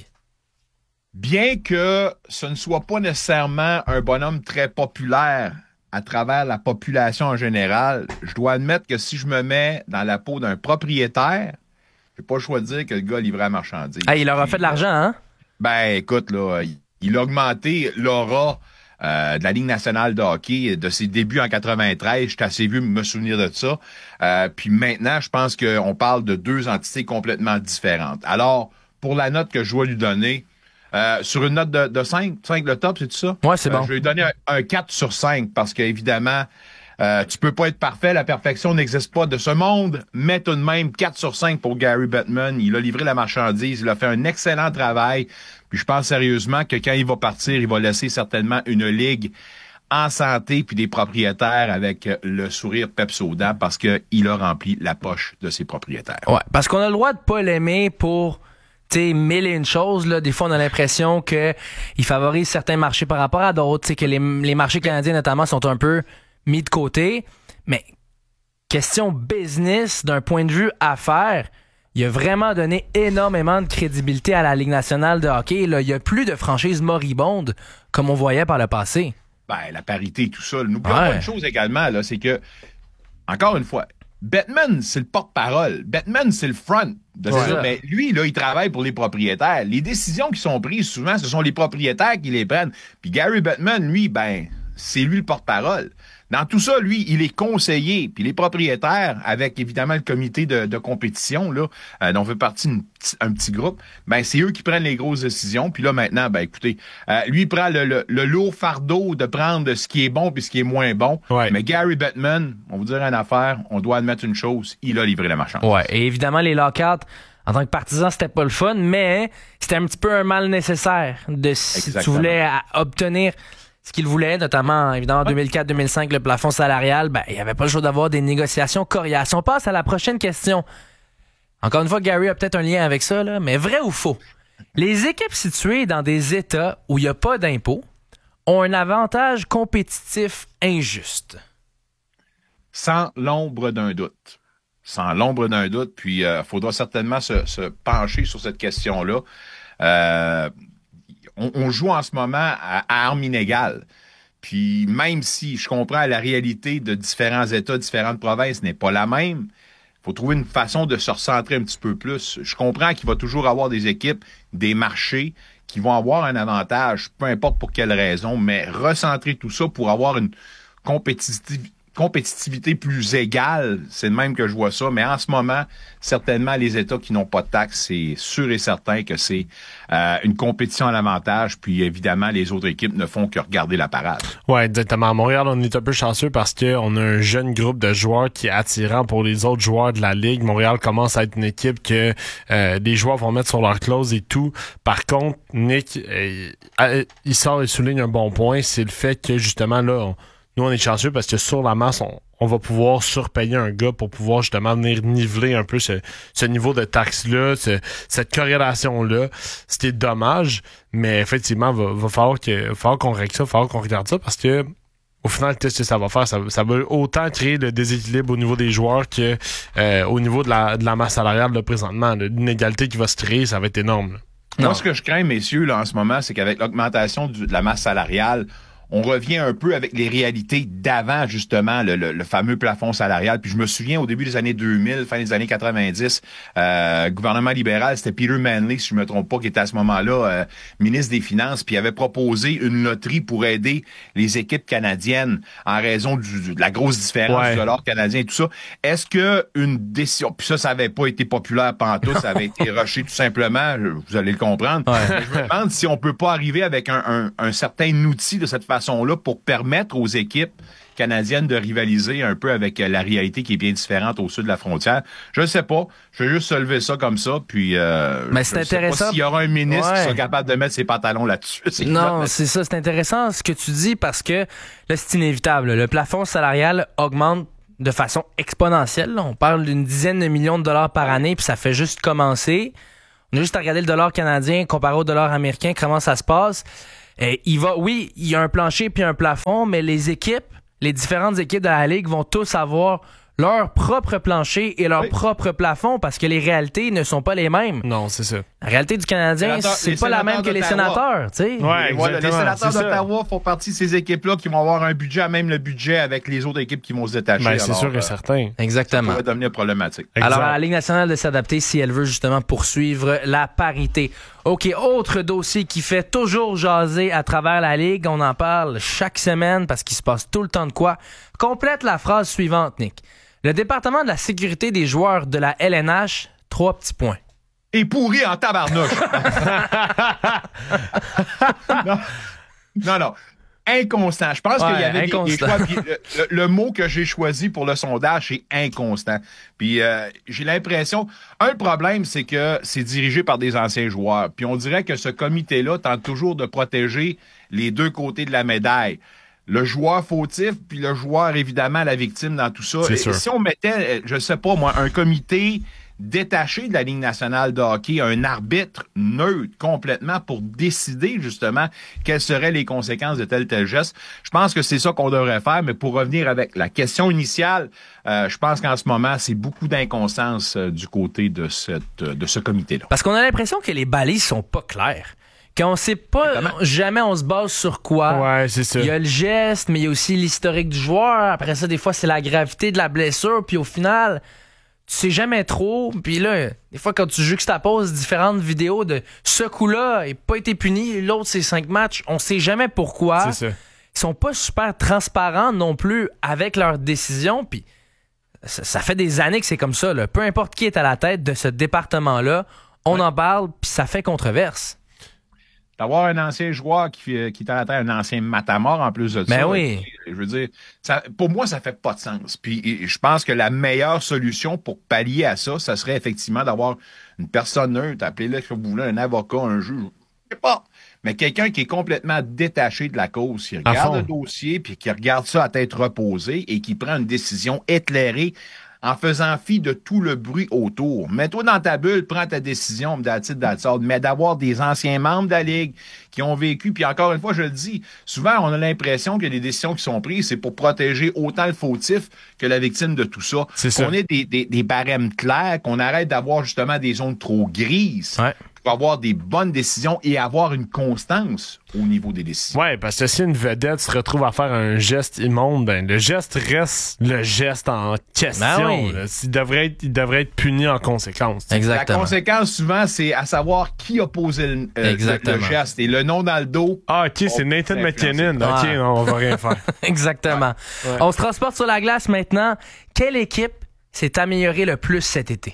Bien que ce ne soit pas nécessairement un bonhomme très populaire à travers la population en général, je dois admettre que si je me mets dans la peau d'un propriétaire, j'ai pas le choix de dire que le gars livrait la marchandise. Ah, il leur a fait de l'argent, hein? Ben, écoute, là, il, il a augmenté l'aura Euh, de la Ligue nationale de hockey, de ses débuts en quatre-vingt-treize. J'étais assez vieux me souvenir de ça. Euh, puis maintenant, je pense qu'on parle de deux entités complètement différentes. Alors, pour la note que je dois lui donner, euh, sur une note de, de cinq, cinq le top, c'est tout ça? Ouais, c'est euh, bon. Je vais lui donner un, un quatre sur cinq parce qu'évidemment, euh, tu peux pas être parfait, la perfection n'existe pas de ce monde, mais tout de même, quatre sur cinq pour Gary Bettman. Il a livré la marchandise, il a fait un excellent travail. Puis je pense sérieusement que quand il va partir, il va laisser certainement une ligue en santé puis des propriétaires avec le sourire peps aux dents parce qu'il a rempli la poche de ses propriétaires. Ouais, parce qu'on a le droit de pas l'aimer pour, tu sais, mille et une choses. Là. Des fois, on a l'impression que il favorise certains marchés par rapport à d'autres, tu sais, que les, les marchés canadiens notamment sont un peu mis de côté. Mais question business, d'un point de vue affaires, il a vraiment donné énormément de crédibilité à la Ligue nationale de hockey. Là, il n'y a plus de franchise moribonde comme on voyait par le passé. Ben, la parité et tout ça. N'oublions ouais. pas une chose également, là, c'est que, encore une fois, Bettman, c'est le porte-parole. Bettman, c'est le front de ouais. ça. Mais lui, là, il travaille pour les propriétaires. Les décisions qui sont prises, souvent, ce sont les propriétaires qui les prennent. Puis Gary Bettman, lui, ben, c'est lui le porte-parole. Dans tout ça, lui, il est conseiller. Puis les propriétaires, avec évidemment le comité de, de compétition, là, euh, dont fait partie une, un petit groupe, ben c'est eux qui prennent les grosses décisions. Puis là, maintenant, ben écoutez, euh, lui, il prend le, le, le lourd fardeau de prendre ce qui est bon puis ce qui est moins bon. Ouais. Mais Gary Bettman, on vous dire une affaire, on doit admettre une chose, il a livré la marchandise. Ouais, et évidemment, les lockouts, en tant que partisan, c'était pas le fun, mais c'était un petit peu un mal nécessaire de si Exactement. tu voulais à, obtenir ce qu'il voulait, notamment, évidemment, en deux mille quatre deux mille cinq, le plafond salarial, ben, il n'y avait pas le choix d'avoir des négociations coriaces. On passe à la prochaine question. Encore une fois, Gary a peut-être un lien avec ça, là, mais vrai ou faux? Les équipes situées dans des États où il n'y a pas d'impôts ont un avantage compétitif injuste. Sans l'ombre d'un doute. Sans l'ombre d'un doute, puis il euh, faudra certainement se, se pencher sur cette question-là. Euh, on, on joue en ce moment à, à armes inégales. Puis même si je comprends la réalité de différents États, différentes provinces n'est pas la même, il faut trouver une façon de se recentrer un petit peu plus. Je comprends qu'il va toujours avoir des équipes, des marchés qui vont avoir un avantage, peu importe pour quelle raison, mais recentrer tout ça pour avoir une compétitivité compétitivité plus égale, c'est de même que je vois ça, mais en ce moment, certainement, les États qui n'ont pas de taxes, c'est sûr et certain que c'est euh, une compétition à l'avantage, puis évidemment, les autres équipes ne font que regarder la parade. Ouais, exactement. À Montréal, on est un peu chanceux parce qu'on a un jeune groupe de joueurs qui est attirant pour les autres joueurs de la Ligue. Montréal commence à être une équipe que euh, les joueurs vont mettre sur leur clause et tout. Par contre, Nick, euh, il sort et souligne un bon point, c'est le fait que, justement, là, on, nous, on est chanceux parce que sur la masse, on, on va pouvoir surpayer un gars pour pouvoir justement venir niveler un peu ce, ce niveau de taxe-là, ce, cette corrélation-là. C'était dommage, mais effectivement, va, va falloir que, va falloir qu'on règle ça, va falloir qu'on regarde ça parce que au final, qu'est-ce que ça va faire? Ça, ça va autant créer le déséquilibre au niveau des joueurs que euh, au niveau de la, de la masse salariale là, présentement. Là, l'inégalité qui va se créer, ça va être énorme. Là. Moi, ce que je crains, messieurs, là, en ce moment, c'est qu'avec l'augmentation du, de la masse salariale, on revient un peu avec les réalités d'avant, justement, le, le, le fameux plafond salarial. Puis je me souviens, au début des années deux mille, fin des années quatre-vingt-dix, euh, gouvernement libéral, c'était Peter Manley, si je me trompe pas, qui était à ce moment-là euh, ministre des Finances, puis il avait proposé une loterie pour aider les équipes canadiennes en raison du, du, de la grosse différence ouais. du dollar canadien et tout ça. Est-ce que une décision... Puis ça, ça avait pas été populaire pantoute, ça avait été rushé tout simplement, vous allez le comprendre. Ouais. Mais je me demande si on peut pas arriver avec un, un, un certain outil de cette façon là pour permettre aux équipes canadiennes de rivaliser un peu avec la réalité qui est bien différente au sud de la frontière. Je ne sais pas. Je vais juste lever ça comme ça, puis euh, mais c'est je intéressant. sais pas s'il y aura un ministre ouais. qui sera capable de mettre ses pantalons là-dessus. C'est non, c'est ça. C'est intéressant ce que tu dis parce que là, c'est inévitable. Le plafond salarial augmente de façon exponentielle. On parle d'une dizaine de millions de dollars par année, puis ça fait juste commencer. On a juste à regarder le dollar canadien comparé au dollar américain, comment ça se passe. Euh, il va, oui, il y a un plancher puis un plafond, mais les équipes, les différentes équipes de la Ligue vont tous avoir leur propre plancher et leur oui. propre plafond parce que les réalités ne sont pas les mêmes. Non, c'est ça. La réalité du Canadien, c'est pas la même que les sénateurs, tu sais. Ouais, voilà, les sénateurs d'Ottawa font partie de ces équipes-là qui vont avoir un budget, même le budget avec les autres équipes qui vont se détacher. Ben, c'est alors, sûr et euh, certain. Exactement. Ça pourrait devenir problématique. Exact. Alors, à la Ligue nationale de s'adapter si elle veut justement poursuivre la parité. OK, autre dossier qui fait toujours jaser à travers la Ligue, on en parle chaque semaine parce qu'il se passe tout le temps de quoi. Complète la phrase suivante, Nick. Le département de la sécurité des joueurs de la L N H, trois petits points. Et pourri en tabarnouche. non, non, non. Inconstant. Je pense ouais, qu'il y avait des, des choix. Puis le, le, le mot que j'ai choisi pour le sondage, c'est inconstant. Puis euh, j'ai l'impression... Un problème, c'est que c'est dirigé par des anciens joueurs. Puis on dirait que ce comité-là tente toujours de protéger les deux côtés de la médaille. Le joueur fautif, puis le joueur, évidemment, la victime dans tout ça. Et, si on mettait, je sais pas moi, un comité détaché de la Ligue nationale de hockey, un arbitre neutre complètement pour décider, justement, quelles seraient les conséquences de tel tel geste, je pense que c'est ça qu'on devrait faire. Mais pour revenir avec la question initiale, euh, je pense qu'en ce moment, c'est beaucoup d'inconstance euh, du côté de, cette, de ce comité-là. Parce qu'on a l'impression que les balises sont pas claires. Qu'on sait pas, Évidemment. jamais on se base sur quoi. Ouais, c'est ça. Il y a le geste, mais il y a aussi l'historique du joueur. Après ça, des fois, c'est la gravité de la blessure. Puis au final, tu sais jamais trop. Puis là, des fois, quand tu juxtaposes différentes vidéos de ce coup-là, il n'a pas été puni, l'autre, c'est cinq matchs, on sait jamais pourquoi. C'est ça. Ils sont pas super transparents non plus avec leurs décisions. Puis ça, ça fait des années que c'est comme ça. Là. Peu importe qui est à la tête de ce département-là, on ouais. en parle, puis ça fait controverse. D'avoir un ancien joueur qui, qui est à la tête, un ancien matamor en plus de ben ça. Oui. Je veux dire, ça, pour moi, ça fait pas de sens. Puis je pense que la meilleure solution pour pallier à ça, ça serait effectivement d'avoir une personne neutre, appelez-le si vous voulez, un avocat, un juge, je sais pas. Mais quelqu'un qui est complètement détaché de la cause, qui regarde le dossier, puis qui regarde ça à tête reposée et qui prend une décision éclairée en faisant fi de tout le bruit autour. Mets-toi dans ta bulle, prends ta décision, mais d'avoir des anciens membres de la Ligue qui ont vécu, puis encore une fois, je le dis, souvent, on a l'impression que les décisions qui sont prises, c'est pour protéger autant le fautif que la victime de tout ça. C'est ça. Qu'on ait des, des, des barèmes clairs, qu'on arrête d'avoir justement des zones trop grises. Ouais. Pour avoir des bonnes décisions et avoir une constance au niveau des décisions. Ouais, parce que si une vedette se retrouve à faire un geste immonde, ben le geste reste le geste en question. Ben oui. Là. Il, devrait être, il devrait être puni en conséquence. Exactement. La conséquence, souvent, c'est à savoir qui a posé le, euh, le, le geste. Et le nom dans le dos... Ah, OK, c'est Nathan McKinnon. OK, ouais. non, on va rien faire. Exactement. Ouais. Ouais. On se transporte sur la glace maintenant. Quelle équipe s'est améliorée le plus cet été?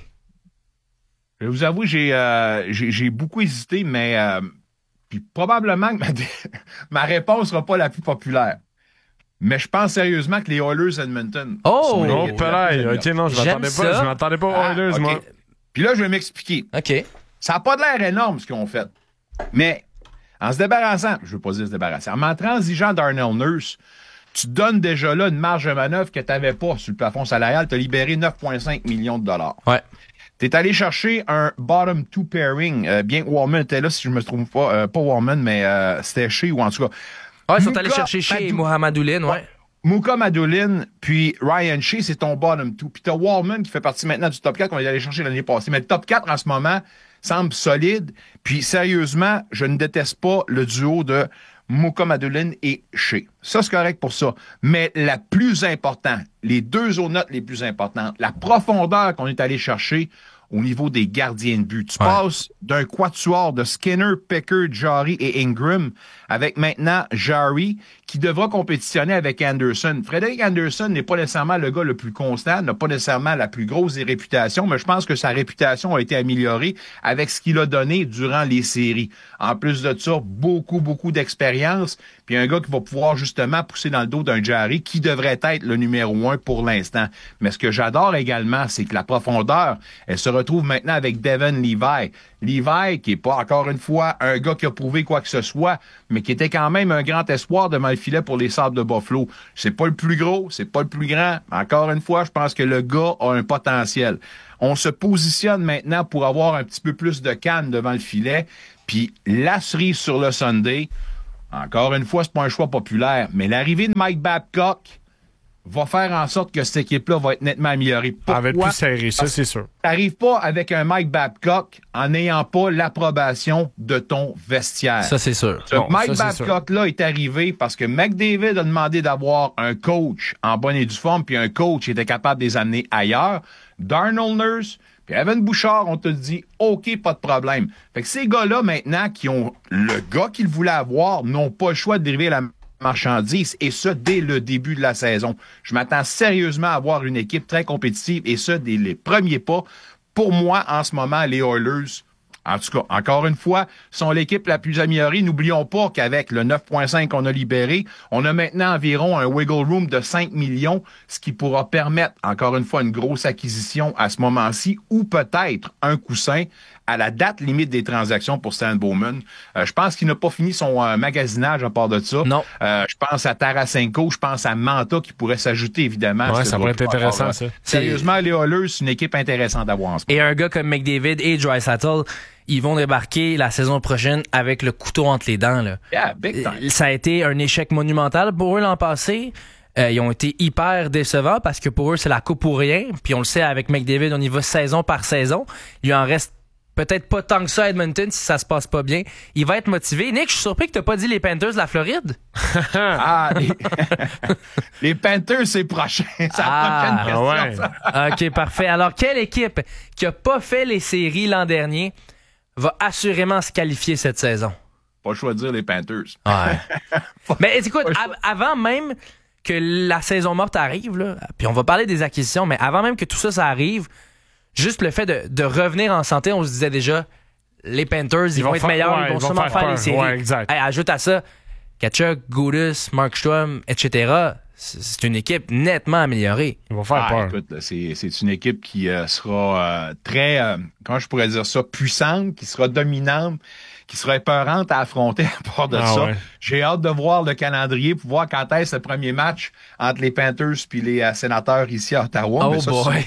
Je vous avoue, j'ai, euh, j'ai, j'ai beaucoup hésité, mais euh, puis probablement que ma, ma réponse sera pas la plus populaire. Mais je pense sérieusement que les Oilers Edmonton. Oh! Oh, pareil. OK, non, je m'attendais pas. Je m'attendais pas aux ah, Oilers, okay. moi. Puis là, je vais m'expliquer. OK. Ça n'a pas de l'air énorme, ce qu'ils ont fait. Mais en se débarrassant, je veux pas dire se débarrasser, en transigeant Darnell Nurse, tu donnes déjà là une marge de manœuvre que tu n'avais pas sur le plafond salarial. Tu as libéré neuf virgule cinq millions de dollars. Ouais. T'es allé chercher un bottom two pairing, euh, bien que Warman était là, si je me trompe pas, euh, pas Warman, mais euh, c'était chez ou en tout cas. Ah, ils sont allés chercher chez Mohamedouline, ouais. Mouka Madouline, puis Ryan Shea, c'est ton bottom two. Puis t'as Warman qui fait partie maintenant du top quatre qu'on est allé chercher l'année passée. Mais le top quatre en ce moment semble solide. Puis sérieusement, je ne déteste pas le duo de Mukhamadullin et Shea. Ça, c'est correct pour ça. Mais la plus importante, les deux autres notes les plus importantes, la profondeur qu'on est allé chercher au niveau des gardiens de but. Tu ouais. passes d'un quatuor de Skinner, Pickard, Jarry et Ingram avec maintenant Jarry qui devra compétitionner avec Anderson. Frédéric Anderson n'est pas nécessairement le gars le plus constant, n'a pas nécessairement la plus grosse des réputations, mais je pense que sa réputation a été améliorée avec ce qu'il a donné durant les séries. En plus de ça, beaucoup, beaucoup d'expérience, puis un gars qui va pouvoir justement pousser dans le dos d'un Jarry qui devrait être le numéro un pour l'instant. Mais ce que j'adore également, c'est que la profondeur, elle se retrouve maintenant avec Devon Levi. Levi, qui est pas encore une fois un gars qui a prouvé quoi que ce soit, mais qui était quand même un grand espoir devant le filet pour les Sabres de Buffalo. C'est pas le plus gros, c'est pas le plus grand. Encore une fois, je pense que le gars a un potentiel. On se positionne maintenant pour avoir un petit peu plus de canne devant le filet. Puis la cerise sur le Sunday, encore une fois, c'est pas un choix populaire, mais l'arrivée de Mike Babcock va faire en sorte que cette équipe-là va être nettement améliorée. Pourquoi? Elle va être plus serrée, ça, c'est sûr. T'arrives pas avec un Mike Babcock en n'ayant pas l'approbation de ton vestiaire. Ça, c'est sûr. Ce bon, Mike ça, Babcock-là est arrivé parce que McDavid a demandé d'avoir un coach en bonne et due forme, puis un coach était capable de les amener ailleurs. Darnell Nurse, puis Evan Bouchard, on te dit, OK, pas de problème. Fait que ces gars-là, maintenant, qui ont le gars qu'ils voulaient avoir, n'ont pas le choix de dériver la marchandise, et ça, dès le début de la saison. Je m'attends sérieusement à avoir une équipe très compétitive, et ça, dès les premiers pas. Pour moi, en ce moment, les Oilers, en tout cas, encore une fois, sont l'équipe la plus améliorée. N'oublions pas qu'avec le neuf virgule cinq qu'on a libéré, on a maintenant environ un wiggle room de cinq millions, ce qui pourra permettre, encore une fois, une grosse acquisition à ce moment-ci, ou peut-être un coussin à la date limite des transactions pour Stan Bowman. Euh, je pense qu'il n'a pas fini son euh, magasinage à part de ça. Non. Euh, je pense à Tarasenko, je pense à Manta qui pourrait s'ajouter évidemment. Ouais, ça pourrait être intéressant, alors, ça. Sérieusement, les Oilers, c'est une équipe intéressante à voir en ce moment. Et un gars comme McDavid et Draisaitl, ils vont débarquer la saison prochaine avec le couteau entre les dents, là. Yeah, big time. Ça a été un échec monumental pour eux l'an passé. Euh, ils ont été hyper décevants parce que pour eux, c'est la coupe pour rien. Puis on le sait, avec McDavid, on y va saison par saison. Il en reste peut-être pas tant que ça à Edmonton si ça se passe pas bien. Il va être motivé. Nick, je suis surpris que t'as pas dit les Panthers de la Floride. ah, les... les Panthers, c'est prochain. C'est ah, la prochaine question. Ouais. OK, parfait. Alors, quelle équipe qui a pas fait les séries l'an dernier va assurément se qualifier cette saison? Pas le choix de dire les Panthers. Ouais. Mais écoute, av- avant même que la saison morte arrive, là, puis on va parler des acquisitions, mais avant même que tout ça, ça arrive, juste le fait de, de revenir en santé, on se disait déjà, les Panthers, ils, ils vont, vont être fa- meilleurs, ouais, ils vont sûrement faire, faire les séries. Ouais, exact. Hey, ajoute à ça, Tkachuk, Gudis, Markstrom, et cetera. C'est une équipe nettement améliorée. Ils vont faire ah, peur. Écoute, c'est, c'est une équipe qui euh, sera euh, très, euh, comment je pourrais dire ça, puissante, qui sera dominante, qui sera épeurante à affronter à part de ah, ça. Ouais. J'ai hâte de voir le calendrier pour voir quand est-ce le premier match entre les Panthers puis les euh, Sénateurs ici à Ottawa. Oh mais ça, boy!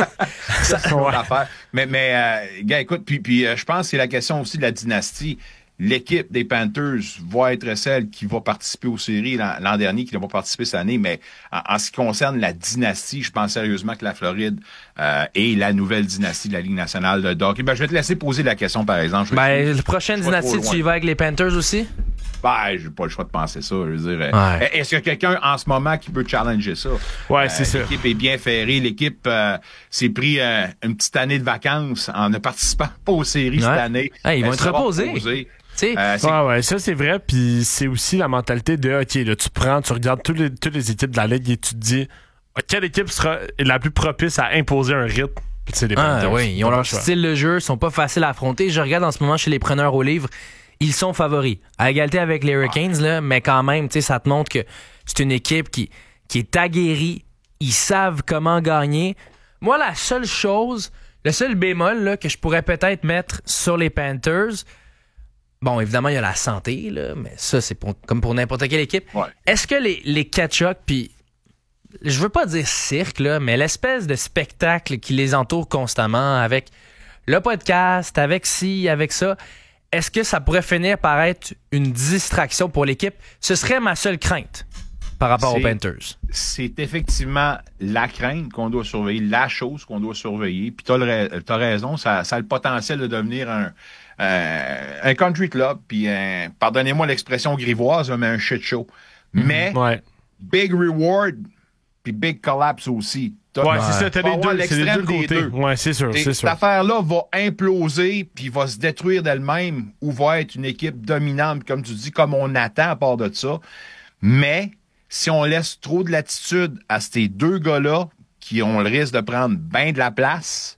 ça, c'est une autre affaire. Mais, mais euh, gars, écoute, puis, puis euh, je pense que c'est la question aussi de la dynastie. L'équipe des Panthers va être celle qui va participer aux séries l'an, l'an dernier, qui n'a pas participé cette année, mais en, en ce qui concerne la dynastie, je pense sérieusement que la Floride euh, est la nouvelle dynastie de la Ligue nationale de hockey. Ben, je vais te laisser poser la question, par exemple. Ben, la prochaine dynastie, tu y vas avec les Panthers aussi? Ben, j'ai pas le choix de penser ça. Je veux dire, ouais. Est-ce qu'il y a quelqu'un en ce moment qui peut challenger ça? Ouais, euh, c'est ça. L'équipe est bien ferrée. L'équipe euh, s'est pris euh, une petite année de vacances en ne participant pas aux séries ouais. cette année. Hey, ils vont être reposés. reposés. Euh, ouais, ouais, ça c'est vrai, puis c'est aussi la mentalité de OK, là, tu prends, tu regardes toutes les, toutes les équipes de la Ligue et tu te dis quelle équipe sera la plus propice à imposer un rythme. Puis c'est les ah, oui, ils ont leur style de jeu, ils sont pas faciles à affronter. Je regarde en ce moment chez les preneurs au livre, ils sont favoris. À égalité avec les Hurricanes, là, mais quand même, tu sais, ça te montre que c'est une équipe qui, qui est aguerrie, ils savent comment gagner. Moi, la seule chose, le seul bémol là, que je pourrais peut-être mettre sur les Panthers, bon, évidemment, il y a la santé, là, mais ça, c'est pour, comme pour n'importe quelle équipe. Ouais. Est-ce que les, les Tkachuk, puis je veux pas dire cirque, là, mais l'espèce de spectacle qui les entoure constamment avec le podcast, avec ci, avec ça, est-ce que ça pourrait finir par être une distraction pour l'équipe? Ce serait ma seule crainte par rapport c'est, aux Panthers. C'est effectivement la crainte qu'on doit surveiller, la chose qu'on doit surveiller. Puis t'as, le, t'as raison, ça, ça a le potentiel de devenir un, euh, un country club, puis un, pardonnez-moi l'expression grivoise, mais un shit show. Mm-hmm. Mais, ouais. big reward, puis big collapse aussi. Ouais, ouais, c'est ça, t'as les deux, c'est les deux côtés. Deux. Ouais, c'est sûr, c'est sûr. Cette affaire-là va imploser, puis va se détruire d'elle-même, ou va être une équipe dominante, comme tu dis, comme on attend à part de ça. Mais, si on laisse trop de latitude à ces deux gars-là, qui ont le risque de prendre bien de la place,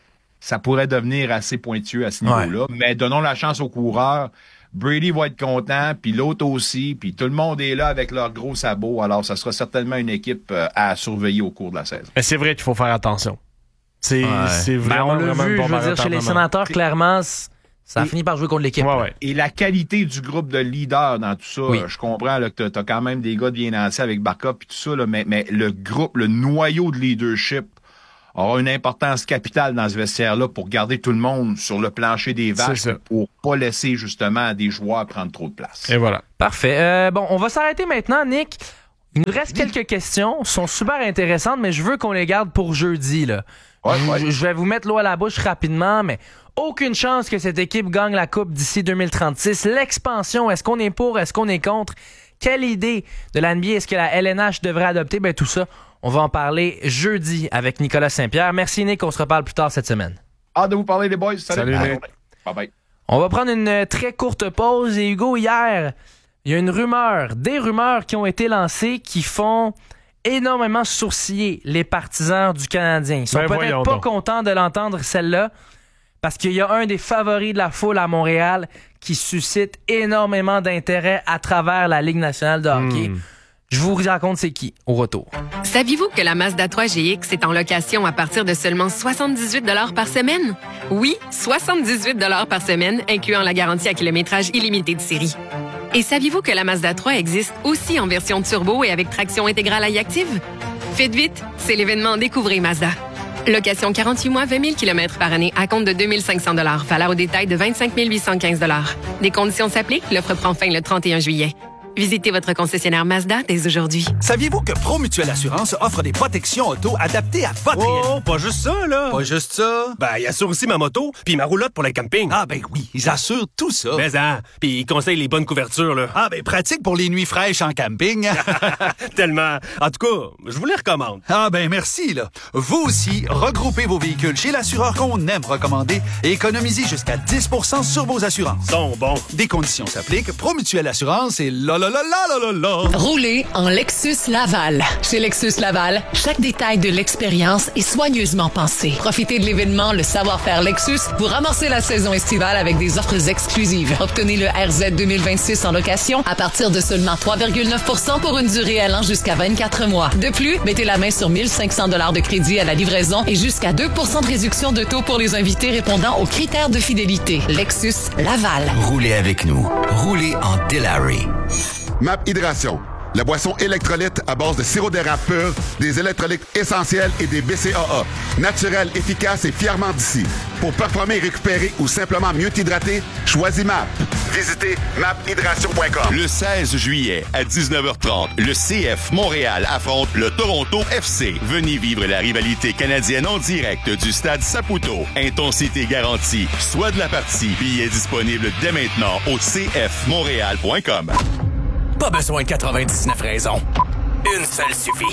ça pourrait devenir assez pointueux à ce niveau-là. Ouais. Mais donnons la chance aux coureurs. Brady va être content, puis l'autre aussi, puis tout le monde est là avec leurs gros sabots. Alors, ça sera certainement une équipe euh, à surveiller au cours de la saison. Mais c'est vrai qu'il faut faire attention. C'est, ouais. c'est vraiment, ben on l'a vraiment vu, bon je veux dire, chez les sénateurs, clairement, ça a et, fini par jouer contre l'équipe. Ouais, ouais. Et la qualité du groupe de leaders dans tout ça, oui. je comprends là, que tu as quand même des gars de bien lancés avec Barca et tout ça, là, mais, mais le groupe, le noyau de leadership aura une importance capitale dans ce vestiaire-là pour garder tout le monde sur le plancher des vaches pour pas laisser justement des joueurs prendre trop de place. Et voilà. Parfait. Euh, bon, on va s'arrêter maintenant, Nick. Il nous reste quelques questions. Elles sont super intéressantes, mais je veux qu'on les garde pour jeudi, là. Ouais, ouais. Je, je vais vous mettre l'eau à la bouche rapidement, mais aucune chance que cette équipe gagne la Coupe d'ici deux mille trente-six. L'expansion, est-ce qu'on est pour, est-ce qu'on est contre? Quelle idée de la N B A est-ce que la L N H devrait adopter? Ben tout ça, on va en parler jeudi avec Nicolas Saint-Pierre. Merci Nick, on se reparle plus tard cette semaine. Hâte de vous parler les boys. Salut, Salut Nick. Bye bye. On va prendre une très courte pause et Hugo, hier, il y a une rumeur, des rumeurs qui ont été lancées qui font énormément sourciller les partisans du Canadien. Ils sont ben peut-être pas donc. contents de l'entendre celle-là parce qu'il y a un des favoris de la foule à Montréal qui suscite énormément d'intérêt à travers la Ligue nationale de hockey. Mm. Je vous raconte c'est qui au retour. Saviez-vous que la Mazda trois G X est en location à partir de seulement soixante-dix-huit dollars par semaine? Oui, soixante-dix-huit dollars par semaine, incluant la garantie à kilométrage illimité de série. Et saviez-vous que la Mazda trois existe aussi en version turbo et avec traction intégrale iActive? Faites vite, c'est l'événement Découvrez Mazda. Location quarante-huit mois, vingt mille kilomètres par année à compte de deux mille cinq cents dollars. Valeur au détail de vingt-cinq mille huit cent quinze dollars. Des conditions s'appliquent. L'offre prend fin le trente et un juillet. Visitez votre concessionnaire Mazda dès aujourd'hui. Saviez-vous que Promutuelle Assurance offre des protections auto adaptées à votre réalité? Oh, pas juste ça, là! Pas juste ça? Ben, ils assurent aussi ma moto, puis ma roulotte pour le camping. Ah, ben oui, ils assurent tout ça. Mais hein, puis ils conseillent les bonnes couvertures, là. Ah, ben pratique pour les nuits fraîches en camping. Tellement. En tout cas, je vous les recommande. Ah, ben merci, là. Vous aussi, regroupez vos véhicules chez l'assureur qu'on aime recommander et économisez jusqu'à dix pour cent sur vos assurances. Sont bons. Des conditions s'appliquent. Promutuelle Assurance et là, là, là, là, là, là. Roulez en Lexus Laval. Chez Lexus Laval, chaque détail de l'expérience est soigneusement pensé. Profitez de l'événement Le Savoir-faire Lexus pour amorcer la saison estivale avec des offres exclusives. Obtenez le R Z deux mille vingt-six en location à partir de seulement trois virgule neuf pour cent pour une durée allant jusqu'à vingt-quatre mois. De plus, mettez la main sur mille cinq cents dollars de crédit à la livraison et jusqu'à deux pour cent de réduction de taux pour les invités répondant aux critères de fidélité. Lexus Laval. Roulez avec nous. Roulez en Delary. Map Hydration, la boisson électrolyte à base de sirop d'érable pur, des électrolytes essentiels et des B C A A. Naturel, efficace et fièrement d'ici. Pour performer et récupérer ou simplement mieux t'hydrater, choisis M A P. Visitez map hydration point com. Le seize juillet à dix-neuf heures trente, le C F Montréal affronte le Toronto F C. Venez vivre la rivalité canadienne en direct du stade Saputo. Intensité garantie. Soit de la partie. Billets disponibles dès maintenant au c f montréal point com. Pas besoin de quatre-vingt-dix-neuf raisons. Une seule suffit.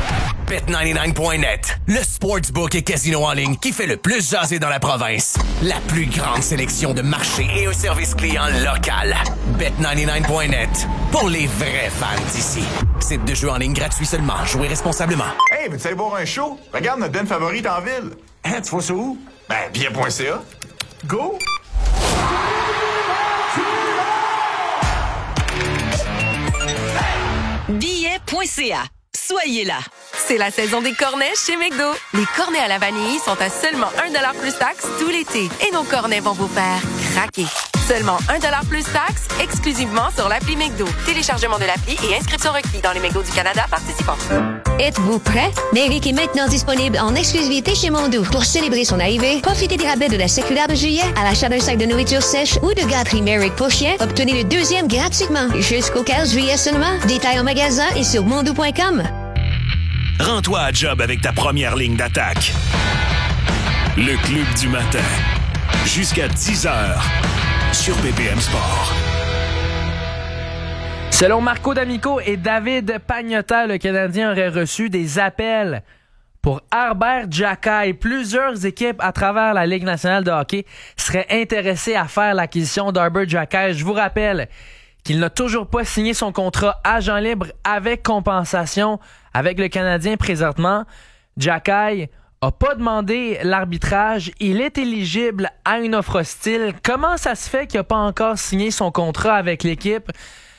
bet quatre-vingt-dix-neuf point net, le sportsbook et casino en ligne qui fait le plus jaser dans la province. La plus grande sélection de marchés et un service client local. bet quatre-vingt-dix-neuf point net, pour les vrais fans d'ici. Site de jeu en ligne gratuit seulement. Jouez responsablement. Hey, veux-tu aller voir un show? Regarde notre band favorite en ville. Hein, tu vois ça où? Ben, billet point c a. Go! billet point c a. Soyez là. C'est la saison des cornets chez McDo. Les cornets à la vanille sont à seulement un dollar plus taxe tout l'été. Et nos cornets vont vous faire craquer. Seulement un dollar plus taxe, exclusivement sur l'appli McDo. Téléchargement de l'appli et inscription requis dans les McDo du Canada participants. Êtes-vous prêt? Méric est maintenant disponible en exclusivité chez Mondou. Pour célébrer son arrivée, profitez des rabais de la circulaire de juillet à l'achat d'un sac de nourriture sèche ou de gâterie Méric pour chien. Obtenez le deuxième gratuitement. Jusqu'au quinze juillet seulement. Détails en magasin et sur mondou point com. Rends-toi à job avec ta première ligne d'attaque. Le Club du matin. Jusqu'à dix heures sur B P M Sport. Selon Marco D'Amico et David Pagnotta, le Canadien aurait reçu des appels pour Herbert Giacai. Plusieurs équipes à travers la Ligue nationale de hockey seraient intéressées à faire l'acquisition d'Herbert Giacai. Je vous rappelle qu'il n'a toujours pas signé son contrat agent libre avec compensation avec le Canadien présentement. Giacai n'a pas demandé l'arbitrage. Il est éligible à une offre hostile. Comment ça se fait qu'il n'a pas encore signé son contrat avec l'équipe?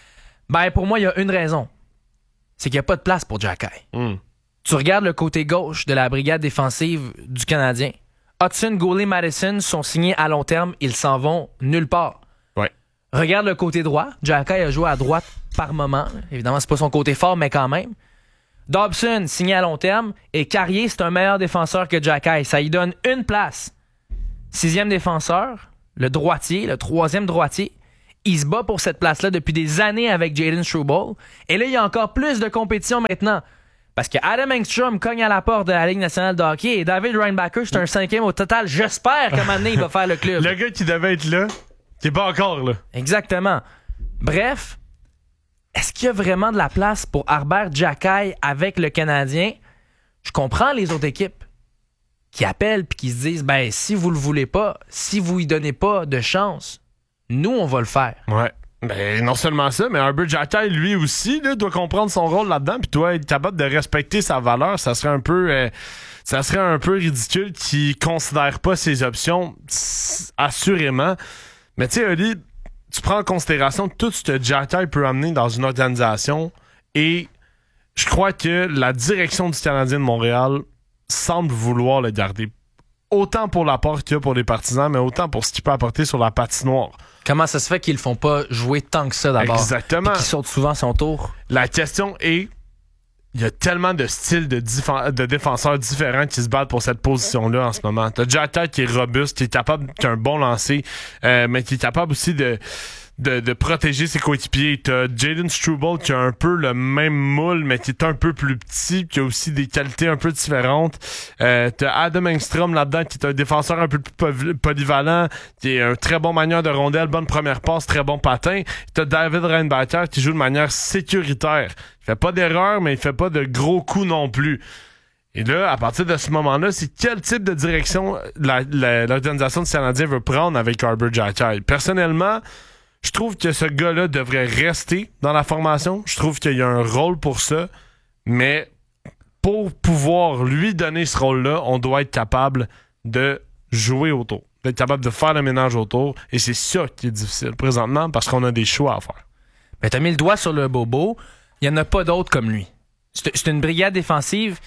Ben, pour moi, il y a une raison. C'est qu'il n'y a pas de place pour Giacai. Mm. Tu regardes le côté gauche de la brigade défensive du Canadien. Hudson, Goulet, Madison sont signés à long terme. Ils s'en vont nulle part. Ouais. Regarde le côté droit. Giacai a joué à droite par moment. Évidemment, c'est pas son côté fort, mais quand même. Dobson, signé à long terme. Et Carrier, c'est un meilleur défenseur que Giacai. Ça lui donne une place. Sixième défenseur, le droitier, le troisième droitier. Il se bat pour cette place-là depuis des années avec Jayden Struble. Et là, il y a encore plus de compétition maintenant. Parce que Adam Engstrom cogne à la porte de la Ligue nationale de hockey et David Reinbacher, c'est un cinquième au total. J'espère qu'à un moment donné, il va faire le club. Le gars qui devait être là, qui est pas encore là. Exactement. Bref, est-ce qu'il y a vraiment de la place pour Herbert Giacai avec le Canadien? Je comprends les autres équipes qui appellent et qui se disent, ben, si vous le voulez pas, si vous lui donnez pas de chance, nous, on va le faire. Ouais. Ben, non seulement ça, mais Herbert Giacai, lui aussi, là, doit comprendre son rôle là-dedans, puis doit être capable de respecter sa valeur. Ça serait un peu, euh, ça serait un peu ridicule qu'il considère pas ses options, assurément. Mais tu sais, Oli, tu prends en considération tout ce que Giacai peut amener dans une organisation, et je crois que la direction du Canadien de Montréal semble vouloir le garder. Autant pour l'apport qu'il y a pour les partisans, mais autant pour ce qu'il peut apporter sur la patinoire. Comment ça se fait qu'ils le font pas jouer tant que ça d'abord? Exactement. Et qu'ils sautent souvent son tour? La question est, il y a tellement de styles de, dif- de défenseurs différents qui se battent pour cette position-là en ce moment. T'as Giacai qui est robuste, qui est capable, qui a un bon lancer, euh, mais qui est capable aussi de... De, de protéger ses coéquipiers. T'as Jayden Struble qui a un peu le même moule, mais qui est un peu plus petit, qui a aussi des qualités un peu différentes. Euh, t'as Adam Engstrom là-dedans, qui est un défenseur un peu plus polyvalent, qui est un très bon manieur de rondelle, bonne première passe, très bon patin. T'as David Reinbacher qui joue de manière sécuritaire. Il fait pas d'erreur, mais il fait pas de gros coups non plus. Et là, à partir de ce moment-là, c'est quel type de direction la, la, l'organisation du Canadien veut prendre avec Herbert Giacai? Personnellement, je trouve que ce gars-là devrait rester dans la formation. Je trouve qu'il y a un rôle pour ça. Mais pour pouvoir lui donner ce rôle-là, on doit être capable de jouer autour. D'être capable de faire le ménage autour. Et c'est ça qui est difficile présentement parce qu'on a des choix à faire. Ben, t'as mis le doigt sur le bobo. Il n'y en a pas d'autres comme lui. C'est, c'est une brigade défensive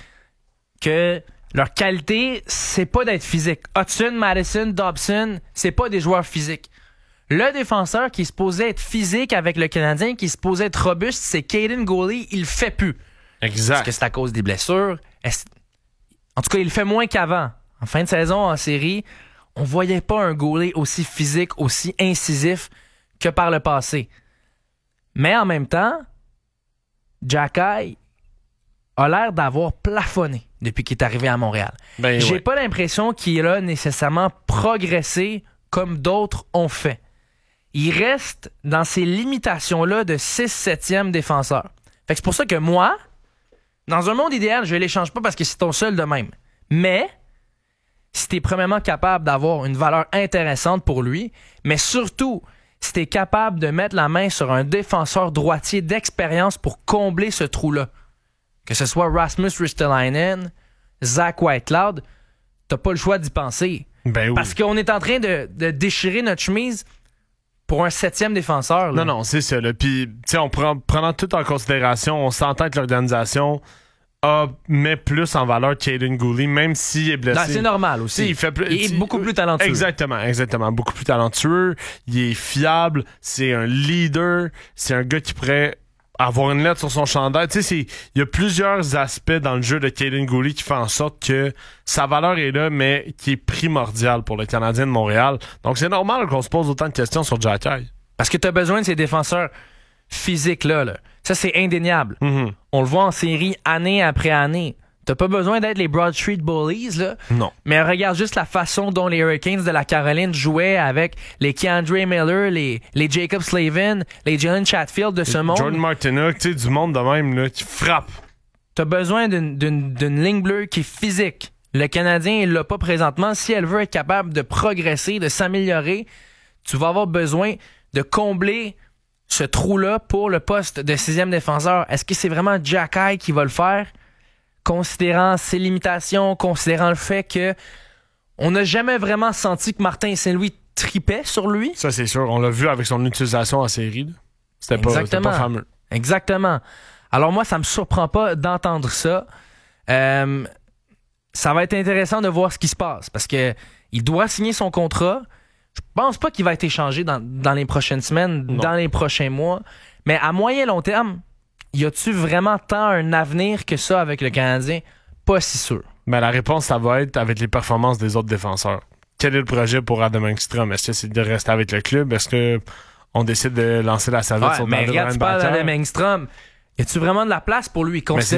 que leur qualité, c'est pas d'être physique. Hudson, Madison, Dobson, c'est pas des joueurs physiques. Le défenseur qui est supposé être physique avec le Canadien, qui est supposé être robuste, c'est Caden Goulet. Il le fait plus. Exact. Est-ce que c'est à cause des blessures? Est-ce... En tout cas, il le fait moins qu'avant. En fin de saison, en série, on voyait pas un Goulet aussi physique, aussi incisif que par le passé. Mais en même temps, Giacai a l'air d'avoir plafonné depuis qu'il est arrivé à Montréal. Ben, J'ai ouais. pas l'impression qu'il a nécessairement progressé comme d'autres ont fait. Il reste dans ces limitations-là de six septième défenseur. Fait que c'est pour ça que moi, dans un monde idéal, je ne l'échange pas parce que c'est ton seul de même. Mais, si tu es premièrement capable d'avoir une valeur intéressante pour lui, mais surtout, si tu es capable de mettre la main sur un défenseur droitier d'expérience pour combler ce trou-là, que ce soit Rasmus Ristolainen, Zach Whitecloud, t'as pas le choix d'y penser. Ben oui. Parce qu'on est en train de, de déchirer notre chemise pour un septième défenseur. Là. Non, non, c'est ça. Puis, tu sais, on prend, prenant tout en considération, on s'entend que l'organisation a, met plus en valeur Caden Goulet, même s'il est blessé. Non, c'est normal aussi. Il, fait plus, il est beaucoup plus talentueux. Exactement, exactement. Beaucoup plus talentueux. Il est fiable. C'est un leader. C'est un gars qui pourrait avoir une lettre sur son chandail. Tu sais, il y a plusieurs aspects dans le jeu de Caden Goulet qui font en sorte que sa valeur est là, mais qui est primordiale pour le Canadien de Montréal. Donc, c'est normal qu'on se pose autant de questions sur Giacai. Parce que tu as besoin de ces défenseurs physiques-là. Là. Ça, c'est indéniable. Mm-hmm. On le voit en série année après année. T'as pas besoin d'être les Broad Street Bullies, là. Non. Mais regarde juste la façon dont les Hurricanes de la Caroline jouaient avec les Keandre Miller, les, les Jacob Slavin, les Jalen Chatfield de ce monde. Jordan Martinook, tu sais, du monde de même, là, qui frappe. T'as besoin d'une, d'une, d'une ligne bleue qui est physique. Le Canadien, il l'a pas présentement. Si elle veut être capable de progresser, de s'améliorer, tu vas avoir besoin de combler ce trou-là pour le poste de sixième défenseur. Est-ce que c'est vraiment Jack Eye qui va le faire? Considérant ses limitations, considérant le fait que on n'a jamais vraiment senti que Martin Saint-Louis tripait sur lui. Ça, c'est sûr. On l'a vu avec son utilisation en série. Là. C'était pas, c'était pas fameux. Exactement. Alors moi, ça me surprend pas d'entendre ça. Euh, ça va être intéressant de voir ce qui se passe parce que il doit signer son contrat. Je pense pas qu'il va être échangé dans, dans les prochaines semaines, non. dans les prochains mois. Mais à moyen long terme, y a-tu vraiment tant un avenir que ça avec le Canadien? Pas si sûr. Ben, la réponse, ça va être avec les performances des autres défenseurs. Quel est le projet pour Adam Engstrom? Est-ce que c'est de rester avec le club? Est-ce que on décide de lancer la savette ouais, sur mais regarde, tu parles d'Adam Engstrom. Y a-tu vraiment de la place pour lui? Considérant